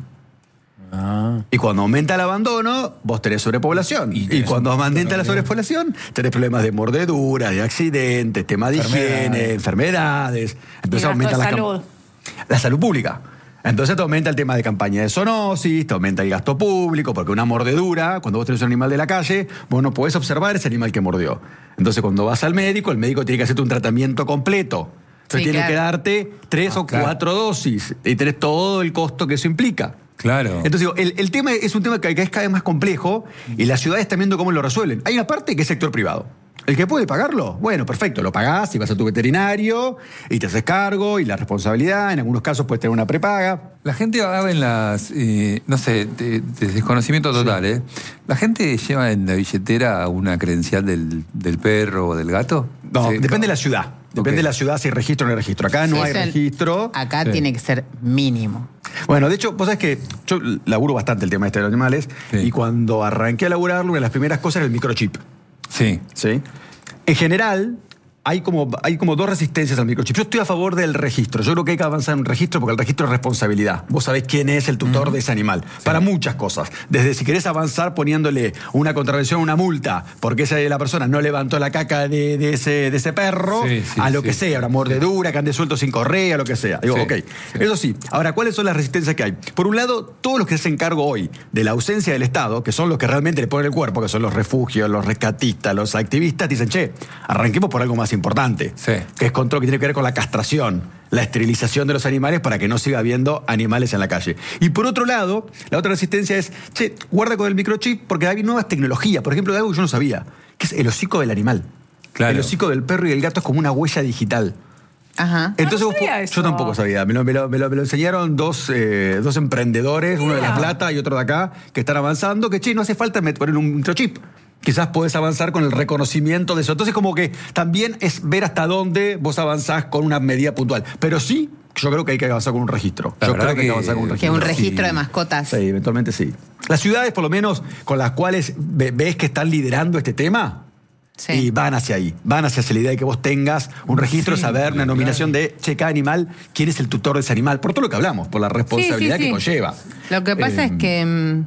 Ah. Y cuando aumenta el abandono, vos tenés sobrepoblación. Y Y, tenés cuando un- aumenta la sobrepoblación, tenés problemas de mordeduras, de accidentes, temas de higiene, enfermedades. Entonces gasto aumenta de la, cam- salud. la salud pública. Entonces te aumenta el tema de campaña de zoonosis, te aumenta el gasto público, porque una mordedura, cuando vos tenés un animal de la calle, vos no podés observar ese animal que mordió. Entonces cuando vas al médico, el médico tiene que hacerte un tratamiento completo. Entonces Sí, tiene claro. que darte tres Ah, o claro. cuatro dosis y tenés todo el costo que eso implica. Claro. Entonces digo, el, el tema es un tema que, que es cada vez más complejo y las ciudades están viendo cómo lo resuelven. Hay una parte que es sector privado. El que puede pagarlo, bueno, perfecto, lo pagás y vas a tu veterinario y te haces cargo y la responsabilidad, en algunos casos puedes tener una prepaga. La gente va en las, eh, no sé, de, de desconocimiento total, ¿eh? ¿La gente lleva en la billetera una credencial del, del perro o del gato? No, Sí, depende de no. la ciudad. Depende Ok. de la ciudad si hay registro o no hay registro. Acá no Sí, hay eso el- registro. Acá Sí. tiene que ser mínimo. Bueno, de hecho, vos sabés que yo laburo bastante el tema este de los animales Sí. y cuando arranqué a laburarlo, una de las primeras cosas era el microchip. Sí. ¿Sí? En general, hay como, hay como dos resistencias al microchip. Yo estoy a favor del registro. Yo creo que hay que avanzar en un registro porque el registro es responsabilidad. Vos sabés quién es el tutor de ese animal. Para muchas cosas. Desde si querés avanzar poniéndole una contravención, una multa, porque esa la persona no levantó la caca de, de ese, de ese perro, Sí, sí, a lo sí. que sea, una mordedura, que ande suelto sin correa, lo que sea. Digo, Sí, ok. sí. Eso sí. Ahora, ¿cuáles son las resistencias que hay? Por un lado, todos los que se hacen cargo hoy de la ausencia del Estado, que son los que realmente le ponen el cuerpo, que son los refugios, los rescatistas, los activistas, dicen, che, arranquemos por algo más importante. Sí. Que es control, que tiene que ver con la castración, la esterilización de los animales para que no siga habiendo animales en la calle. Y por otro lado, la otra resistencia es, che, guarda con el microchip porque hay nuevas tecnologías. Por ejemplo, de algo que yo no sabía, que es el hocico del animal. Claro. El hocico del perro y del gato es como una huella digital. Ajá. Entonces no vos sabía po- eso. yo tampoco sabía. Me lo, me lo- me lo- me lo enseñaron dos, eh, dos emprendedores, uno de La Mira. Plata y otro de acá, que están avanzando, que che, no hace falta met- poner un microchip. Quizás podés avanzar con el reconocimiento de eso. Entonces como que también es ver hasta dónde vos avanzás con una medida puntual. Pero sí, yo creo que hay que avanzar con un registro. La Yo verdad creo que hay que que- avanzar con un Que registro. un registro Sí. de mascotas. Sí, eventualmente sí. Las ciudades, por lo menos, con las cuales ve- ves que están liderando este tema, Sí. y van hacia ahí, van hacia la idea de que vos tengas un registro, Sí, saber, una claro. nominación de, che, cada animal, quién es el tutor de ese animal, por todo lo que hablamos, por la responsabilidad Sí, sí, sí. que conlleva. Lo que pasa Eh, es que mm,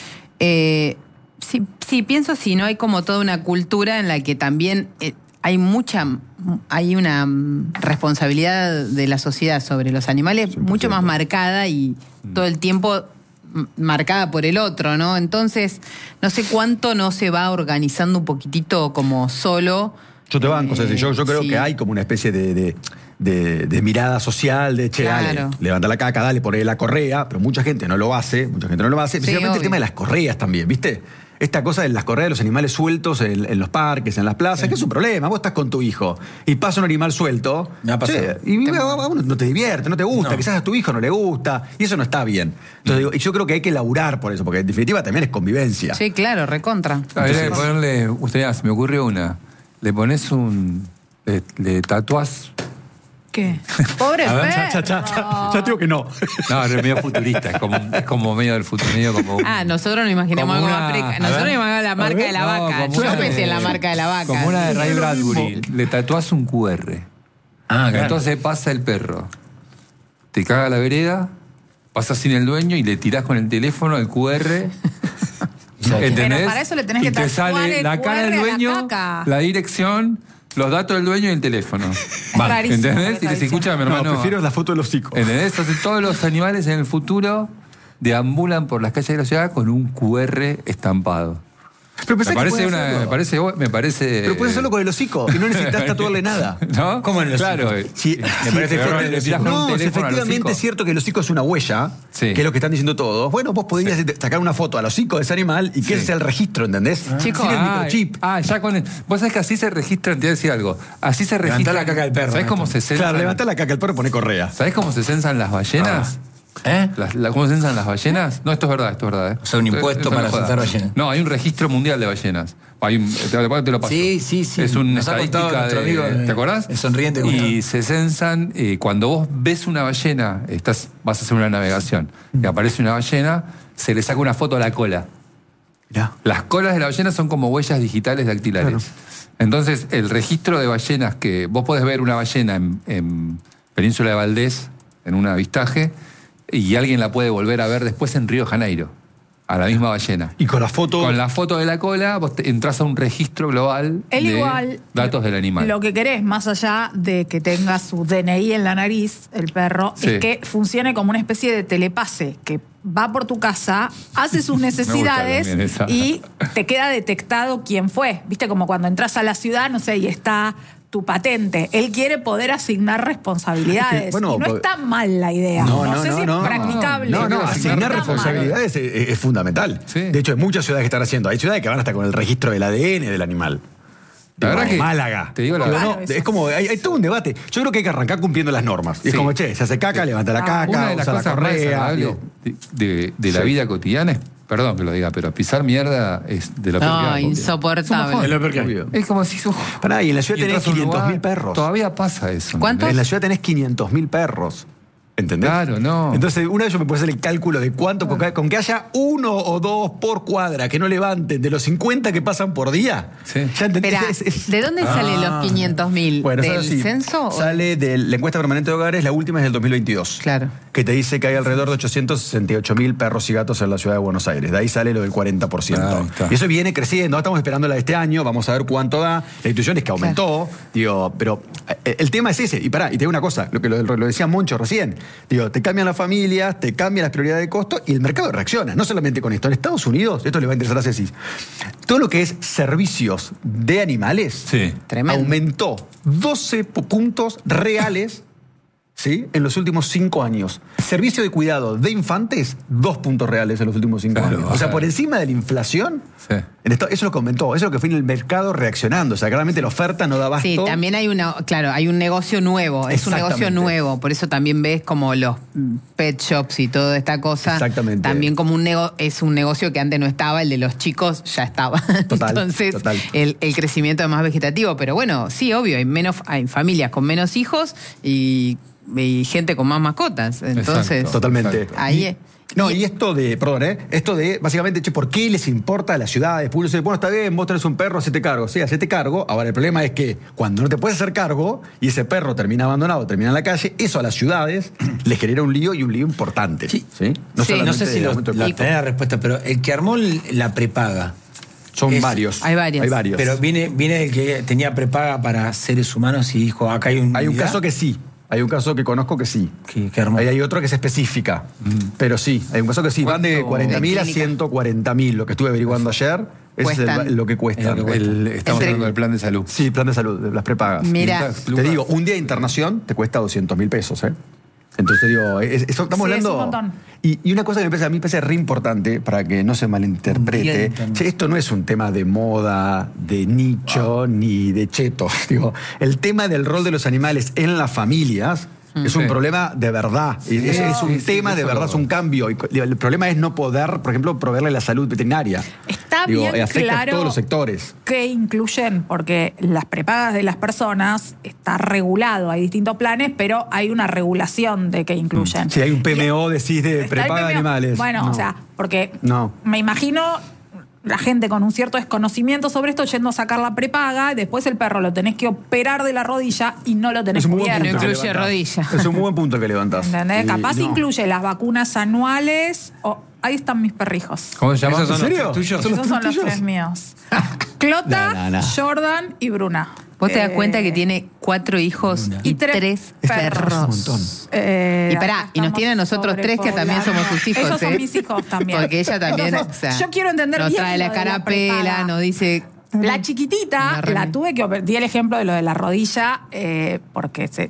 eh, sí, sí, pienso si no hay como toda una cultura en la que también eh, hay mucha, hay una mm, responsabilidad de la sociedad sobre los animales mucho más marcada y todo el tiempo m- marcada por el otro, ¿no? Entonces, no sé cuánto no se va organizando un poquitito como solo. Yo te banco, Eh, Ceci, yo, yo creo sí. que hay como una especie de, de, de, de mirada social, de che, Claro. dale, levanta la caca, dale, poné la correa, pero mucha gente no lo hace, mucha gente no lo hace, Sí, especialmente el obvio. tema de las correas también, ¿viste? Esta cosa de las correas de los animales sueltos en, en los parques, en las plazas, que es un problema. Vos estás con tu hijo y pasa un animal suelto. Me ha pasado. che, y a uno no te divierte, no te gusta, No. quizás a tu hijo no le gusta, y eso no está bien. Entonces digo, y yo creo que hay que laburar por eso, porque en definitiva también es convivencia. Sí, claro, recontra. Habría que ponerle, usted, se me ocurrió una. Le pones un. Le, le tatuás. ¿Qué? Pobre A ver, perro. ya, ya, ya, ya digo que no. No, es medio futurista, es como, es como medio del futuro, medio como. Ah, nosotros nos imaginamos Como algo una- más preca. a Nosotros ver. nos imaginamos la marca ver. de la No, vaca. como Yo una pensé de- en la marca de la vaca. Como una de Ray Es lo Bradbury. mismo. Le tatuás un Q R. Ah, claro. Entonces pasa el perro. Te caga la vereda, pasas sin el dueño y le tirás con el teléfono el Q R. ¿Entendés? Pero para eso le tenés y que te tatuar sale el la cara del Q R a la dueño, caca. la dirección, los datos del dueño y el teléfono. Es rarísimo lo ¿Entendés? que Y que está se escucha a mi No, hermano. prefiero la foto de los hocicos. ¿Entendés? Entonces todos los animales en el futuro deambulan por las calles de la ciudad con un Q R estampado. Pero Me pensá que parece, puede una, hacerlo. me parece, me parece. Pero puedes hacerlo con el hocico y no necesitas tatuarle nada. ¿No? ¿Cómo en el Claro. hocico? Sí, me sí, parece sí, que le tirás con un no, si teléfono al efectivamente hocico. es cierto que el hocico es una huella, Sí. que es lo que están diciendo todos. Bueno, vos podrías sacar una foto al hocico de ese animal y que ese sea el registro, ¿entendés? Chicos, Sin el Ah, microchip. Ah, ya con el, vos sabés que así se registran, te voy a decir algo. Así se Levantá registra. la caca del perro, ¿Sabés cómo Néstor. se censan? Claro, levantá la caca al perro y pone correa. ¿Sabés cómo se censan las ballenas? ¿Eh? Las- la- ¿Cómo se censan las ballenas? No, esto es verdad, esto es verdad. ¿eh? O sea, un impuesto Esto no para es joda. censar ballenas. No, hay un registro mundial de ballenas. Hay un, te, te- te lo paso. Sí, sí, sí. Es una Nos ha contado estadística nuestro de, amigo, eh, ¿te acordás? el sonriente que Y se censan, eh, cuando vos ves una ballena, estás, vas a hacer una navegación, y aparece una ballena, se le saca una foto a la cola. Mirá. Las colas de la ballena son como huellas digitales dactilares. Entonces, el registro de ballenas que vos podés ver una ballena en, en Península de Valdés, en un avistaje, y alguien la puede volver a ver después en Río de Janeiro, a la misma ballena. Y con la foto. Con la foto de la cola, vos te- entras a un registro global Él de igual, datos del animal. Lo que querés, más allá de que tenga su D N I en la nariz, el perro, Sí. es que funcione como una especie de telepase, que va por tu casa, hace sus necesidades también esa. y te queda detectado quién fue. Viste, como cuando entras a la ciudad, no sé, y está tu patente. Él quiere poder asignar responsabilidades. Es que, bueno, y no pues- está mal la idea. No, sé si es practicable. No, no, pero asignar está mal. responsabilidades es, es- es fundamental. Sí. De hecho, hay muchas ciudades que están haciendo. Hay ciudades que van hasta con el registro del A D N del animal. La verdad que- Málaga. te digo la Digo, verdad. no, es como, hay, hay todo un debate. Yo creo que hay que arrancar cumpliendo las normas. Y es Sí. como, che, se hace caca, levanta la caca, Una de las usa la cosas más correa. desagradables digo. de, de- de la Sí. vida cotidiana es, perdón que lo diga, pero pisar mierda es de lo peor que No, hay. insoportable. Es lo peor que hay. Obvio. Es como si... Pará, y en la ciudad Y tenés entras a un quinientos mil lugar, perros. Todavía pasa eso. ¿Cuántos? En la ciudad tenés quinientos mil perros. ¿Entendés? Claro, no. Entonces, una vez yo me puedo hacer el cálculo de cuánto, con que, con que haya uno o dos por cuadra que no levanten de los cincuenta que pasan por día. Sí. ¿Ya entendés? Espera, Es- es- ¿de dónde salen Ah. los quinientos mil? Bueno, ¿Del sale así. censo? o- Sale de la encuesta permanente de hogares, la última es del dos mil veintidós. Claro. Que te dice que hay alrededor de ochocientos sesenta y ocho mil perros y gatos en la ciudad de Buenos Aires. De ahí sale lo del cuarenta por ciento. Ah, ahí está. y eso viene creciendo. Estamos esperando la de este año, vamos a ver cuánto da. La institución es que aumentó. Digo, pero eh, el tema es ese. Y pará, y te digo una cosa, lo que lo, lo decía Moncho recién. Digo, te cambian las familias, te cambian las prioridades de costo y el mercado reacciona. No solamente con esto. En Estados Unidos, esto le va a interesar a Ceci, todo lo que es servicios de animales Sí. Tremendo. aumentó doce pu- puntos reales, ¿sí?, en los últimos cinco años. Servicio de cuidado de infantes, dos puntos reales en los últimos cinco Claro, años. O sea, claro. por encima de la inflación, Sí. en esto- eso es lo que aumentó. Eso es lo que fue en el mercado reaccionando. O sea, claramente la oferta no da abasto. Sí, también hay una, claro, hay un negocio nuevo, es un negocio Exactamente. nuevo, por eso también ves como los mm, pet shops y toda esta cosa. Exactamente. También como un nego, es un negocio que antes no estaba, el de los chicos ya estaba. Total, Entonces, total. El, el crecimiento es más vegetativo, pero bueno, sí, obvio, hay menos, hay familias con menos hijos y, y gente con más mascotas. Entonces, Exacto. Totalmente. Exacto. ahí es. No, y esto de, perdón, ¿eh? Esto de, básicamente, che, ¿por qué les importa a las ciudades? Uno dice, bueno, está bien, vos tenés un perro, hacete cargo. Sí, hacete cargo. Ahora, el problema es que cuando no te puedes hacer cargo y ese perro termina abandonado, termina en la calle, eso a las ciudades les genera un lío y un lío importante. Sí. ¿Sí? Sí. solamente No sé si de lo, aumento de la, costo. tenés la respuesta, pero el que armó la prepaga. Son es- varios. Hay varios. Hay varios. Pero viene, viene el que tenía prepaga para seres humanos y dijo, acá hay un. hay un caso que sí. Hay un caso que conozco que sí. Qué, qué hermoso. Ahí hay otro que es específica. Mm. Pero sí, hay un caso que sí. Van de cuarenta mil a ciento cuarenta mil, lo que estuve averiguando ayer. Ese es el, lo que cuesta. El, el, estamos Entre... hablando del plan de salud. Sí, plan de salud, de las prepagas. Mira, te digo, un día de internación te cuesta doscientos mil pesos, ¿eh? Entonces digo, es, eso estamos sí, hablando. Es un montón. Y, y una cosa que me parece, a mí me parece re importante para que no se malinterprete. Che, esto no es un tema de moda, de nicho, wow. ni de cheto. Digo, el tema del rol de los animales en las familias es un sí. problema de verdad. Sí. Es, es un sí, tema sí, de verdad, lo... es un cambio. Y el problema es no poder, por ejemplo, proveerle la salud veterinaria. Está Digo, bien afecta claro a todos los sectores. Que incluyen, porque las prepagas de las personas está regulado, hay distintos planes, pero hay una regulación de que incluyen. Si hay un P M O, decís, de prepaga de animales. Bueno, no. o sea, porque no. me imagino la gente con un cierto desconocimiento sobre esto yendo a sacar la prepaga, y después el perro lo tenés que operar de la rodilla y no lo tenés cubierto. No incluye rodilla. Es un muy buen punto que levantás. ¿Entendés? Y, Capaz no. incluye las vacunas anuales o... Ahí están mis perrijos. ¿Cómo se llaman? ¿En serio? Los tuyos? ¿Son Esos son los tres míos. Clota, no, no, no. Jordan y Bruna. Vos te das eh, cuenta que tiene cuatro hijos y, y tres, tres perros. Un montón. Eh, y pará, y nos tiene a nosotros tres que también somos sus hijos. Ellos son ¿eh? mis hijos también. Porque ella también, Entonces, o sea, yo quiero entender nos bien trae la carapela, nos dice... La chiquitita, la tuve que... Di el ejemplo de lo de la rodilla, eh, porque se...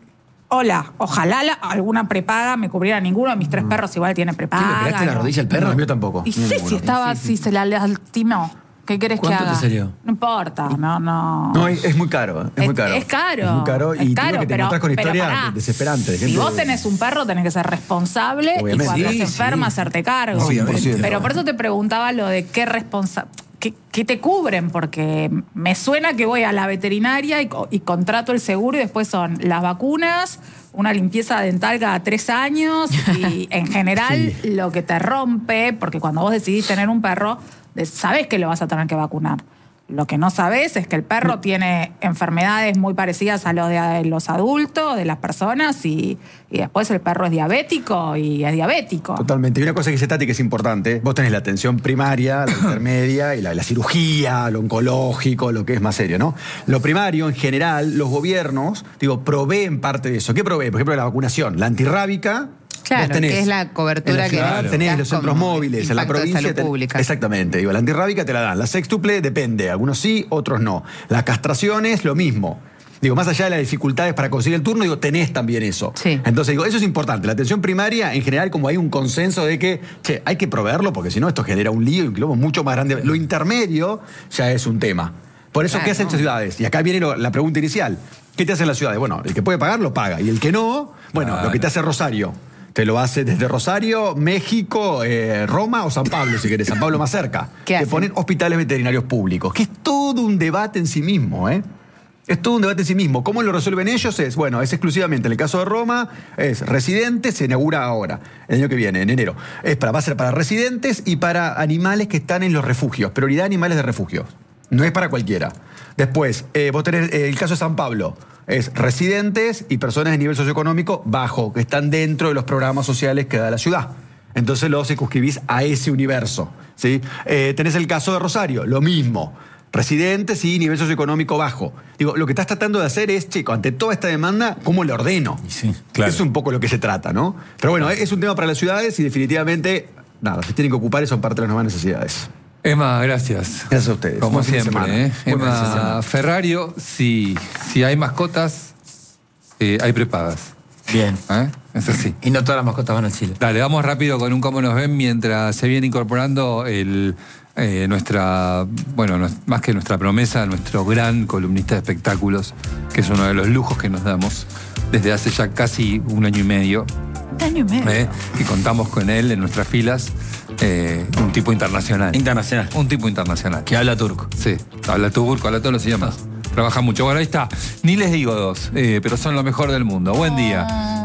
Hola, ojalá la, alguna prepaga me cubriera. Ninguno de mis tres perros igual tiene prepaga. ¿Tú le operaste la no. rodilla al perro? No, el mío tampoco. Y sí, si estaba, si se la lastimó. ¿Qué querés que haga? ¿Cuánto te salió? No importa, no, no. No, es, es muy caro. Es, Es, muy caro. es caro. Es muy caro. Y es caro, digo que te pero, encontrás con pero historias pará. desesperantes. De Si gente vos tenés un perro, tenés que ser responsable. Obviamente. Y cuando Sí, se enferma, sí. hacerte cargo. Obviamente. Pero por eso te preguntaba lo de qué responsable. ¿Qué, ¿Qué te cubren? Porque me suena que voy a la veterinaria y, y contrato el seguro y después son las vacunas, una limpieza dental cada tres años y en general sí. lo que te rompe, porque cuando vos decidís tener un perro, sabés que lo vas a tener que vacunar. Lo que no sabés es que el perro no. tiene enfermedades muy parecidas a los de los adultos, de las personas, y, y después el perro es diabético y es diabético. Totalmente. Y una cosa que dice Tati que es importante, vos tenés la atención primaria, la intermedia y la, la cirugía, lo oncológico, lo que es más serio, ¿no? Lo primario, en general, los gobiernos, digo, proveen parte de eso. ¿Qué proveen? Por ejemplo, la vacunación, la antirrábica. Claro, tenés, que es la cobertura en la ciudad, que tenés los centros móviles, en la provincia. De salud ten, pública. Exactamente. Digo, la antirrábica te la dan. La sextuple depende. Algunos sí, otros no. Las castraciones, lo mismo. Digo, más allá de las dificultades para conseguir el turno, digo, tenés también eso. Sí. Entonces, digo, eso es importante. La atención primaria, en general, como hay un consenso de que, che, hay que proveerlo, porque si no, esto genera un lío y un quilombo mucho más grande. Lo intermedio ya es un tema. Por eso, claro, ¿qué hacen estas ciudades? Y acá viene lo, la pregunta inicial. ¿Qué te hacen las ciudades? Bueno, el que puede pagar, lo paga. Y el que no, bueno, claro, lo que te hace Rosario. Te lo hace desde Rosario, México, eh, Roma o San Pablo, si querés. San Pablo más cerca. ¿Qué Te hacen? ponen hospitales veterinarios públicos, que es todo un debate en sí mismo, ¿eh? Es todo un debate en sí mismo. ¿Cómo lo resuelven ellos? Es, bueno, es exclusivamente, en el caso de Roma, es residentes, se inaugura ahora, el año que viene, en enero. Es para, va a ser para residentes y para animales que están en los refugios. Prioridad animales de refugios. No es para cualquiera. Después, eh, vos tenés eh, el caso de San Pablo. Es residentes y personas de nivel socioeconómico bajo, que están dentro de los programas sociales que da la ciudad. Entonces lo circunscribís a ese universo, ¿sí? Eh, tenés el caso de Rosario, lo mismo. Residentes y nivel socioeconómico bajo. Digo, lo que estás tratando de hacer es, chico, ante toda esta demanda, ¿cómo le ordeno? Sí, claro. Es un poco lo que se trata, ¿no? Pero bueno, es un tema para las ciudades y definitivamente, nada, se tienen que ocupar y son parte de las nuevas necesidades. Emma, gracias. Gracias a ustedes. Como Buen fin de siempre, semana. ¿eh? Buen fin de Emma semana. Ferrario, si, si hay mascotas, eh, hay prepagas. Bien. ¿Eh? Es así. Y no todas las mascotas van al Chile. Dale, vamos rápido con un cómo nos ven mientras se viene incorporando el, eh, nuestra, bueno, no, más que nuestra promesa, nuestro gran columnista de espectáculos, que es uno de los lujos que nos damos desde hace ya casi un año y medio. Un año y medio. Eh, que contamos con él en nuestras filas. Eh, un tipo internacional. Internacional. Un tipo internacional. Que habla turco. Sí, habla turco, habla todos los idiomas. Trabaja mucho. Bueno, ahí está. Ni les digo dos, eh, pero son lo mejor del mundo. Buen día.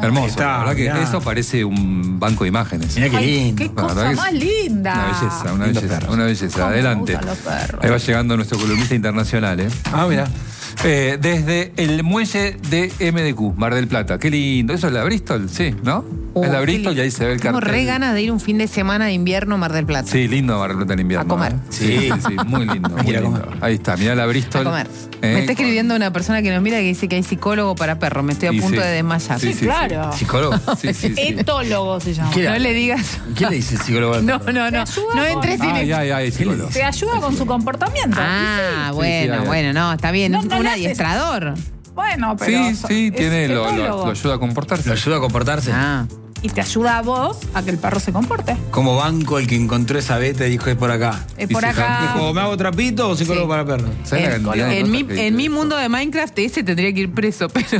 Hermoso. Está, la verdad que mirá. eso parece un banco de imágenes. Mirá qué Ay, lindo. qué La cosa verdad que más es linda. Una belleza, una Lindos belleza, perros. una belleza. Cómo me Adelante. gustan los perros. Ahí va llegando nuestro columnista internacional, ¿eh? Ah, mira. Eh, desde el muelle de M D Q, Mar del Plata. Qué lindo. ¿Eso es la Bristol? Sí, ¿no? Oh, es la qué Bristol lindo. y ahí se ve el Tengo cartel. re ganas de ir un fin de semana de invierno a Mar del Plata. Sí, lindo Mar del Plata en invierno. A comer. ¿eh? Sí, sí, sí, muy lindo. Hay que muy ir a lindo. comer. Ahí está, mirá la Bristol. A comer. Eh, Me está escribiendo una persona que nos mira que dice que hay psicólogo para perros. Me estoy a Y punto sí. de desmayar. Sí, Sí, claro. ¿Psicólogo? Sí, sí, sí. Etólogo se llama. ¿Qué era? No le digas. ¿Qué le dice el psicólogo? No, no, no. ayuda No con- entres en Ay, eso. ay, ay, psicólogo. Te ayuda con su comportamiento. Ah, Sí, bueno, sí, hay- bueno, no, está bien. No, un no le haces- adiestrador. Bueno, pero. Sí, sí, es tiene, lo, lo- etólogo. lo ayuda a comportarse. ¿Lo ayuda a comportarse? Ah. Y te ayuda a vos a que el perro se comporte. Como banco el que encontró esa beta y dijo es por acá. Es Y por se acá. ¿O me hago trapito o psicólogo Sí. para perros? ¿Sabes la En, cantidad de en mi, notas que- en mi mundo de Minecraft ese tendría que ir preso, pero.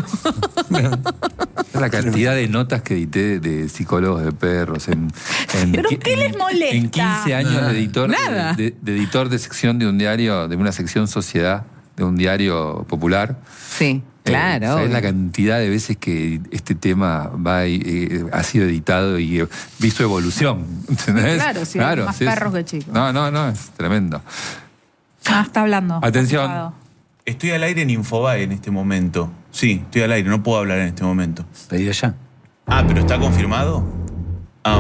Es la cantidad de notas que edité de, de psicólogos de perros. En, en ¿Pero qui- qué les molesta? En quince años Nada. de editor, Nada. De, de editor de sección de un diario, de una sección sociedad, de un diario popular. Sí, claro. Eh, ¿sabes obvio. la cantidad de veces que este tema va y, eh, ha sido editado y eh, vi su evolución? ¿Entendés? Claro, sí, hay más sí, perros sí. que chicos. No, no, no, es tremendo. Ah, está hablando. Atención. Ocupado. Estoy al aire en Infobae en este momento. Sí, estoy al aire, no puedo hablar en este momento. Pedido ya. Ah, ¿pero está confirmado? Ah,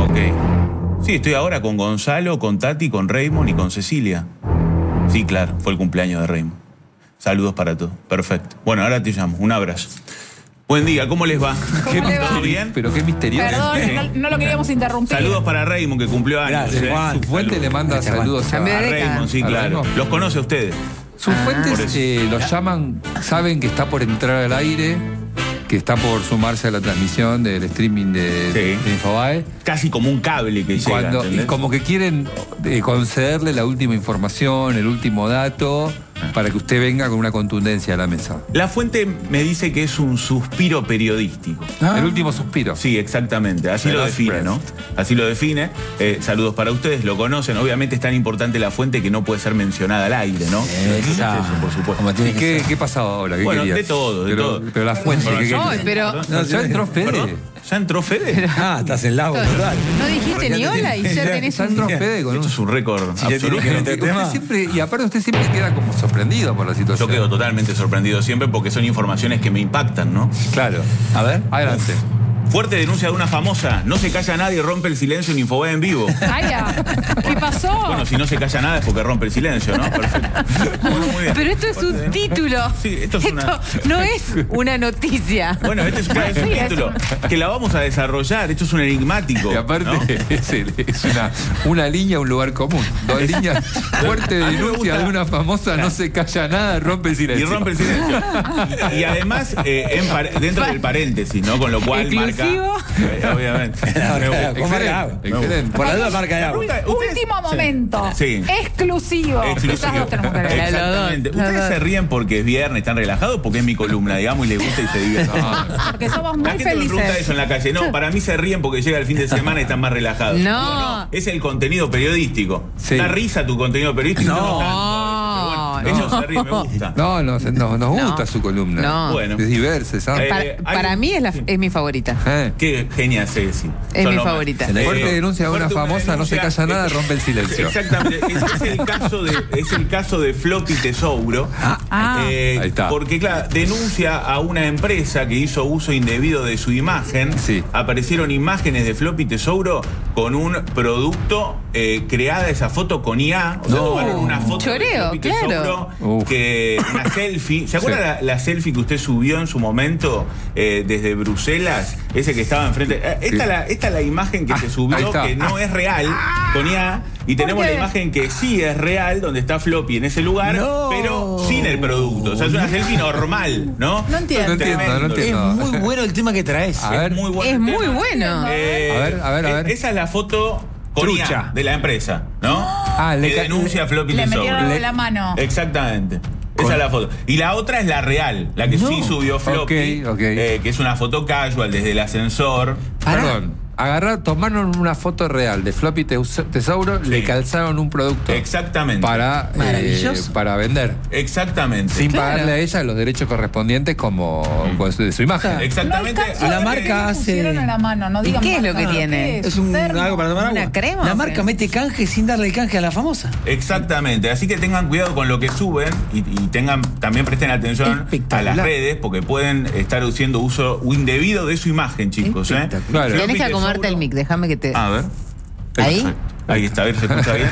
ok. Sí, estoy ahora con Gonzalo, con Tati, con Raymond y con Cecilia. Sí, claro, fue el cumpleaños de Raymond. Saludos para todos. Perfecto. Bueno, ahora te llamo. Un abrazo. Buen día, ¿cómo les va? ¿Cómo le va? ¿Todo bien? Pero qué misterioso. Perdón, no, no lo queríamos interrumpir. Saludos para Raymond, que cumplió años. Gracias, ¿eh? Juan. Su fuente le manda Gracias, Juan. saludos a, Cambio A de década. Raymond, sí, A claro. Raymond. ¿Los conoce a ustedes? Sus por fuentes eso. eh, los llaman, saben que está por entrar al aire, que está por sumarse a la transmisión del streaming de, Sí. de Infobae. Casi como un cable que Y, llega, cuando, y ¿entendés? como que quieren eh, concederle la última información, el último dato, para que usted venga con una contundencia a la mesa. La fuente me dice que es un suspiro periodístico. El último suspiro. Sí, exactamente. Así The lo last define, breath. ¿no? Así lo define. Eh, saludos para ustedes, lo conocen. Obviamente es tan importante la fuente que no puede ser mencionada al aire, ¿no? Esa. Eso, por supuesto. Como tiene ¿Y que qué, ser. qué pasaba ahora? ¿Qué Bueno, querías? de todo, de pero, todo. Pero la fuente, ¿qué querías? Ay, pero. Perdón. Ya entró Fede. Perdón. ¿Ya entró Fede? Ah, estás en lago, total. No dijiste ni hola y ya tenés Ya un. entró Fede con Esto un... es un récord Si ya absoluto. tiene que meter Usted tema. siempre, y aparte usted siempre queda como sorprendido por la Yo situación. quedo totalmente sorprendido siempre porque son informaciones que me impactan, ¿no? Claro. A ver. Adelante. Fuerte denuncia de una famosa. No se calla nadie, rompe el silencio en Infobae en vivo. Ay, ya. ¿Qué pasó? Bueno, si no se calla nada es porque rompe el silencio, ¿no? Perfecto. Bueno, muy bien. Pero esto es un título. Sí, esto es una- no es una noticia. Bueno, este es, claro, es un Sí, es título que la vamos a desarrollar. Esto es un enigmático. Y aparte ¿no? es, el- es una, una línea, un lugar común. Dos líneas. Fuerte A mí me denuncia gusta- de una famosa, no se calla nada, rompe el Y silencio. rompe el silencio. Y, y además, eh, en par- dentro del paréntesis, ¿no? Con lo cual Exclusivo. marca. eh, obviamente. Me gusta. ¿Cómo marca agua? Excelente. Por la duda marca de agua. Pregunta, ¿ustedes- Último momento. Sí. Exclusivo. Exclusivo. Esas dos tenemos que leer. Exactamente. Los dos, los ¿Ustedes dos. se ríen porque es viernes, están relajados? Porque es mi columna, digamos, y les gusta y se divierten. Porque somos La muy gente me pregunta felices. eso en la calle. No, para mí se ríen porque llega el fin de semana y están más relajados. No. Digo, no, es el contenido periodístico. Sí. Da risa tu contenido periodístico. No. tanto, pero bueno, ellos se ríen, me gusta. No, no, se- no, nos No. gusta su columna. No. Bueno. Es diversa, ¿sabes? Eh, Para, hay para un- mí es, la, sí. es mi favorita. Eh. Qué genia Ceci. Es Son mi lo más. favorita. Eh, Fuerte denuncia de una fuerte famosa, no se denuncia. calla nada, rompe el silencio. Exactamente. Es, es el caso de, es el caso de Floppy Tesouro. Ah. Eh, Ahí está. Porque, claro, denuncia a una empresa que hizo uso indebido de su imagen. Sí. Aparecieron imágenes de Floppy Tesouro con un producto eh, creada esa foto con I A. O sea, No. tomaron una foto Choreo, de Floppy claro. Tesouro, Uf. que una selfie. ¿Se acuerda Sí. la, la selfie que usted subió en su momento eh, desde Bruselas? Ese que estaba enfrente. Eh, esta, Sí. la, esta es la imagen que Ah, se ahí subió, está. que no es real, con I A. Y tenemos qué? la imagen que sí es real, donde está Floppy en ese lugar, No. pero sin el producto. O sea, es una selfie normal, ¿no? No entiendo. No entiendo, no Tremendo. entiendo. Es muy bueno el tema que traes. A ver. Es muy bueno. Es el muy tema. bueno. Eh, A ver, a ver, a ver. Esa es la foto con I A Trucha. de la empresa, ¿no? Ah, le que ca- denuncia a Floppy Le Tesouro. metieron Le- la mano. Exactamente. Esa es la foto. Y la otra es la real, la que sí subió Floppy, Ok, ok. eh, que es una foto casual desde el ascensor. Pará. Perdón. Agarrar, tomaron una foto real de Floppy Tesouro, sí. le calzaron un producto. Exactamente. Para, eh, para vender. Exactamente. Sin claro. pagarle a ella los derechos correspondientes como mm. pues, de su imagen. Exactamente. No la marca hace. En la mano, no digan ¿Qué es marca, lo que no, tiene? Es, es un termo, algo para tomar agua. ¿Una crema? La marca mete canje sin darle el canje a la famosa. Exactamente. Así que tengan cuidado con lo que suben y, y tengan también presten atención a las redes porque pueden estar haciendo uso indebido de su imagen, chicos. ¿eh? Claro. Tenés que acomodarte el mic, déjame que te. A ver. ¿Ahí? Perfecto. Ahí está, a ver, se escucha bien.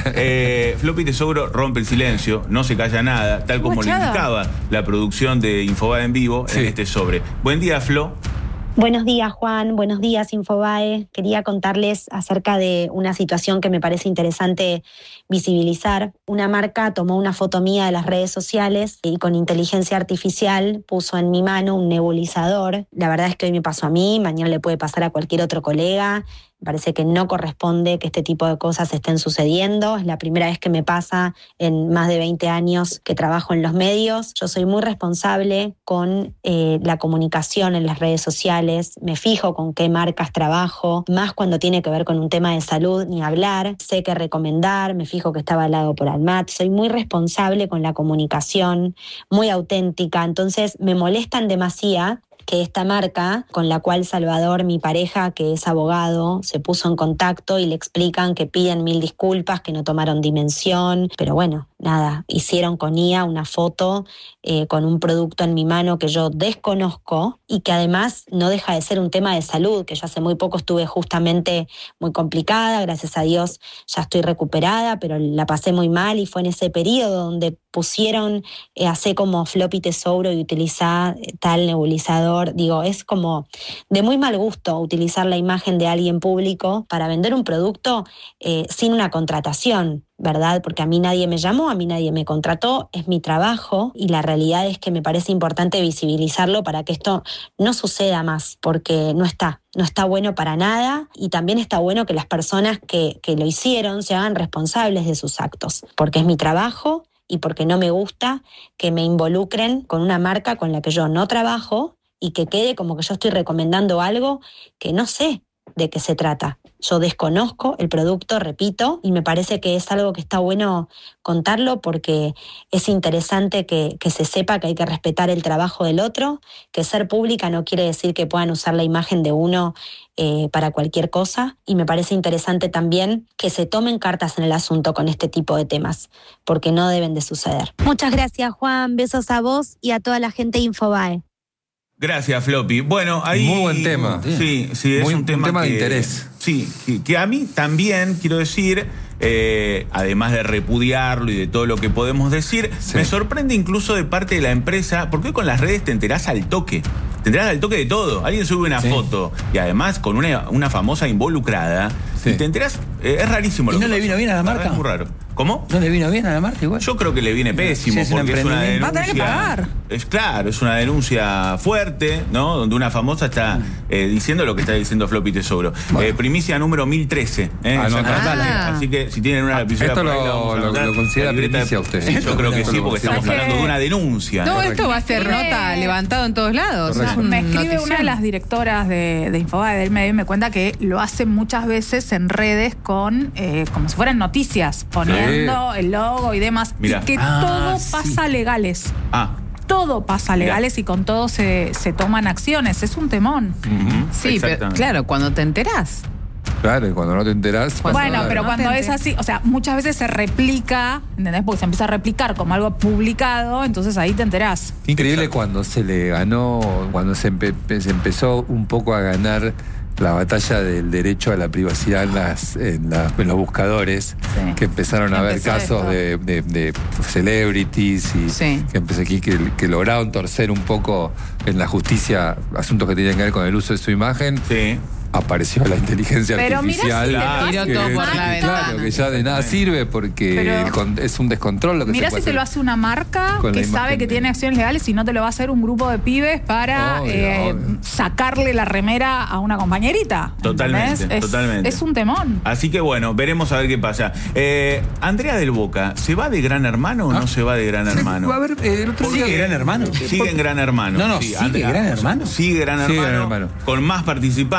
Eh, Floppy Tesouro rompe el silencio, no se calla nada, tal como le indicaba la producción de Infobae en vivo sí. en este sobre. Buen día, Flo. Buenos días, Juan. Buenos días, Infobae. Quería contarles acerca de una situación que me parece interesante visibilizar. Una marca tomó una foto mía de las redes sociales y con inteligencia artificial puso en mi mano un nebulizador. La verdad es que hoy me pasó a mí, mañana le puede pasar a cualquier otro colega. Me parece que no corresponde que este tipo de cosas estén sucediendo. Es la primera vez que me pasa en más de veinte años que trabajo en los medios. Yo soy muy responsable con eh, la comunicación en las redes sociales. Me fijo con qué marcas trabajo, más cuando tiene que ver con un tema de salud, ni hablar. Sé qué recomendar, me fijo que está avalado por ANMAT. Soy muy responsable con la comunicación, muy auténtica. Entonces me molestan demasiado que esta marca, con la cual Salvador, mi pareja, que es abogado, se puso en contacto y le explican que piden mil disculpas, que no tomaron dimensión, pero bueno, nada, hicieron con I A una foto eh, con un producto en mi mano que yo desconozco y que además no deja de ser un tema de salud, que yo hace muy poco estuve justamente muy complicada, gracias a Dios ya estoy recuperada, pero la pasé muy mal y fue en ese periodo donde pusieron, eh, hacé como Floppy Tesouro y utilizar tal nebulizador. Digo, es como de muy mal gusto utilizar la imagen de alguien público para vender un producto eh, sin una contratación, ¿verdad? Porque a mí nadie me llamó, a mí nadie me contrató, es mi trabajo y la realidad es que me parece importante visibilizarlo para que esto no suceda más, porque no está, no está bueno para nada y también está bueno que las personas que, que lo hicieron se hagan responsables de sus actos, porque es mi trabajo y porque no me gusta que me involucren con una marca con la que yo no trabajo y que quede como que yo estoy recomendando algo que no sé de qué se trata. Yo desconozco el producto, repito, y me parece que es algo que está bueno contarlo porque es interesante que, que se sepa que hay que respetar el trabajo del otro, que ser pública no quiere decir que puedan usar la imagen de uno eh, para cualquier cosa, y me parece interesante también que se tomen cartas en el asunto con este tipo de temas, porque no deben de suceder. Muchas gracias, Juan. Besos a vos y a toda la gente de Infobae. Gracias, Floppy. Bueno, ahí... Muy buen tema. Sí, sí, es Muy, un tema, un tema que, de interés. Sí, que, que a mí también, quiero decir, eh, además de repudiarlo y de todo lo que podemos decir, sí. me sorprende incluso de parte de la empresa, porque hoy con las redes te enterás al toque. Te enterás al toque de todo. Alguien sube una sí. foto y además con una, una famosa involucrada sí. y te enterás... Eh, es rarísimo. ¿Y lo no que le pasó. vino bien a la marca? Es muy raro. ¿Cómo? ¿No le vino bien a la marca igual? Yo creo que le viene pésimo, sí, es porque es una denuncia... Va a tener que pagar. Es claro, es una denuncia fuerte, ¿no? Donde una famosa está eh, diciendo lo que está diciendo Floppy Tesouro. Bueno. Eh, primicia número mil trece. ¿eh? Ah, no, ah. Así que si tienen una ah, episodio Esto por ahí, lo, lo, lo considera primicia usted. Sí, yo creo que sí, porque estamos hablando de una denuncia. Todo esto va a ser nota levantado en todos lados. Es un me escribe notición. Una de las directoras de, de Infobae del medio y me cuenta que lo hace muchas veces en redes con eh, como si fueran noticias, poniendo sí. el logo y demás. Mira. Y que ah, todo sí. pasa legales. Ah. todo pasa legales y con todo se, se toman acciones. Es un temón. Uh-huh. Sí, pero claro, cuando te enterás. Claro, y cuando no te enterás... Bueno, nada. pero cuando es así, o sea, muchas veces se replica, ¿entendés? Porque se empieza a replicar como algo publicado, entonces ahí te enterás. Increíble cuando se le ganó, cuando se, empe- se empezó un poco a ganar la batalla del derecho a la privacidad en, las, en, las, en los buscadores, sí. que empezaron a haber casos de, de, de celebrities y sí. que empecé aquí que, que lograron torcer un poco en la justicia asuntos que tenían que ver con el uso de su imagen. Sí. Apareció la inteligencia pero artificial. Mirá si que, todo por que, la claro, que ya de nada sirve porque el, es un descontrol lo que mirá se puede si te lo hace una marca que sabe que de... tiene acciones legales y no te lo va a hacer un grupo de pibes para obvio, eh, obvio. sacarle la remera a una compañerita. Totalmente, es, totalmente. Es un temón. Así que bueno, veremos a ver qué pasa. Eh, Andrea del Boca, ¿se va de Gran Hermano o ¿Ah? no se va de Gran Hermano? A ver, eh, el otro ¿Sigue día... Gran Hermano? Sigue en Gran Hermano. No, no, sí, sigue Gran Hermano. Sigue Gran Hermano, Sigue Gran Hermano. Con más participantes,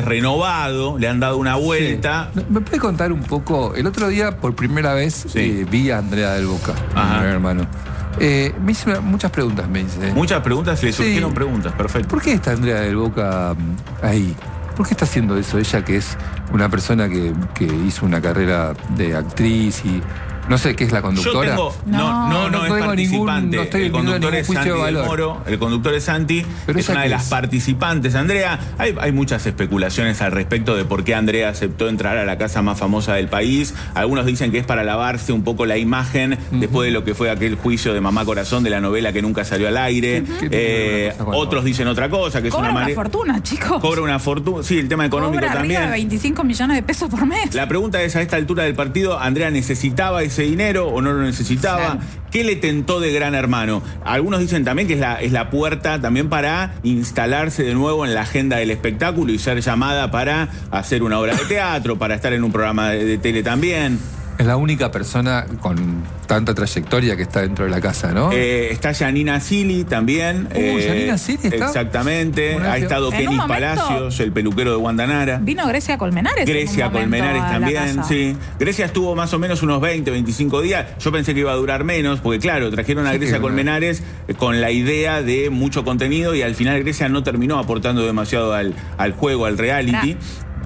renovado, le han dado una vuelta. Sí. ¿Me puede contar un poco? El otro día, por primera vez, sí. eh, vi a Andrea del Boca, mi hermano. Eh, me hizo una, muchas preguntas, me dice. Muchas preguntas, le surgieron sí. preguntas, perfecto. ¿Por qué está Andrea del Boca ahí? ¿Por qué está haciendo eso? Ella que es una persona que, que hizo una carrera de actriz y... No sé qué es la conductora. Yo tengo, no, no, no, no, no es participante. Ningún, no estoy el conductor es Santi de del Moro. El conductor es Santi. Pero es una de las es? participantes. Andrea, hay, hay muchas especulaciones al respecto de por qué Andrea aceptó entrar a la casa más famosa del país. Algunos dicen que es para lavarse un poco la imagen uh-huh. después de lo que fue aquel juicio de Mamá Corazón, de la novela que nunca salió al aire. Uh-huh. eh, otros dicen otra cosa, que es Cobra una, una fortuna, chicos. Cobra una fortuna. Sí, el tema económico Cobra también. Arriba de veinticinco millones de pesos por mes. La pregunta es, a esta altura del partido, ¿Andrea necesitaba ese dinero o no lo necesitaba? Claro. ¿Qué le tentó de Gran Hermano? Algunos dicen también que es la, es la puerta también para instalarse de nuevo en la agenda del espectáculo y ser llamada para hacer una obra de teatro, para estar en un programa de, de tele también. Es la única persona con tanta trayectoria que está dentro de la casa, ¿no? Eh, está Yanina Sili también. Uh, eh, Yanina Sili está. Exactamente. Ha estado Kenny Palacios, el peluquero de Guandanara. Vino Grecia Colmenares. Grecia Colmenares también, sí. Grecia estuvo más o menos unos veinte, veinticinco días. Yo pensé que iba a durar menos, porque claro, trajeron a sí, Grecia Colmenares con la idea de mucho contenido y al final Grecia no terminó aportando demasiado al, al juego, al reality.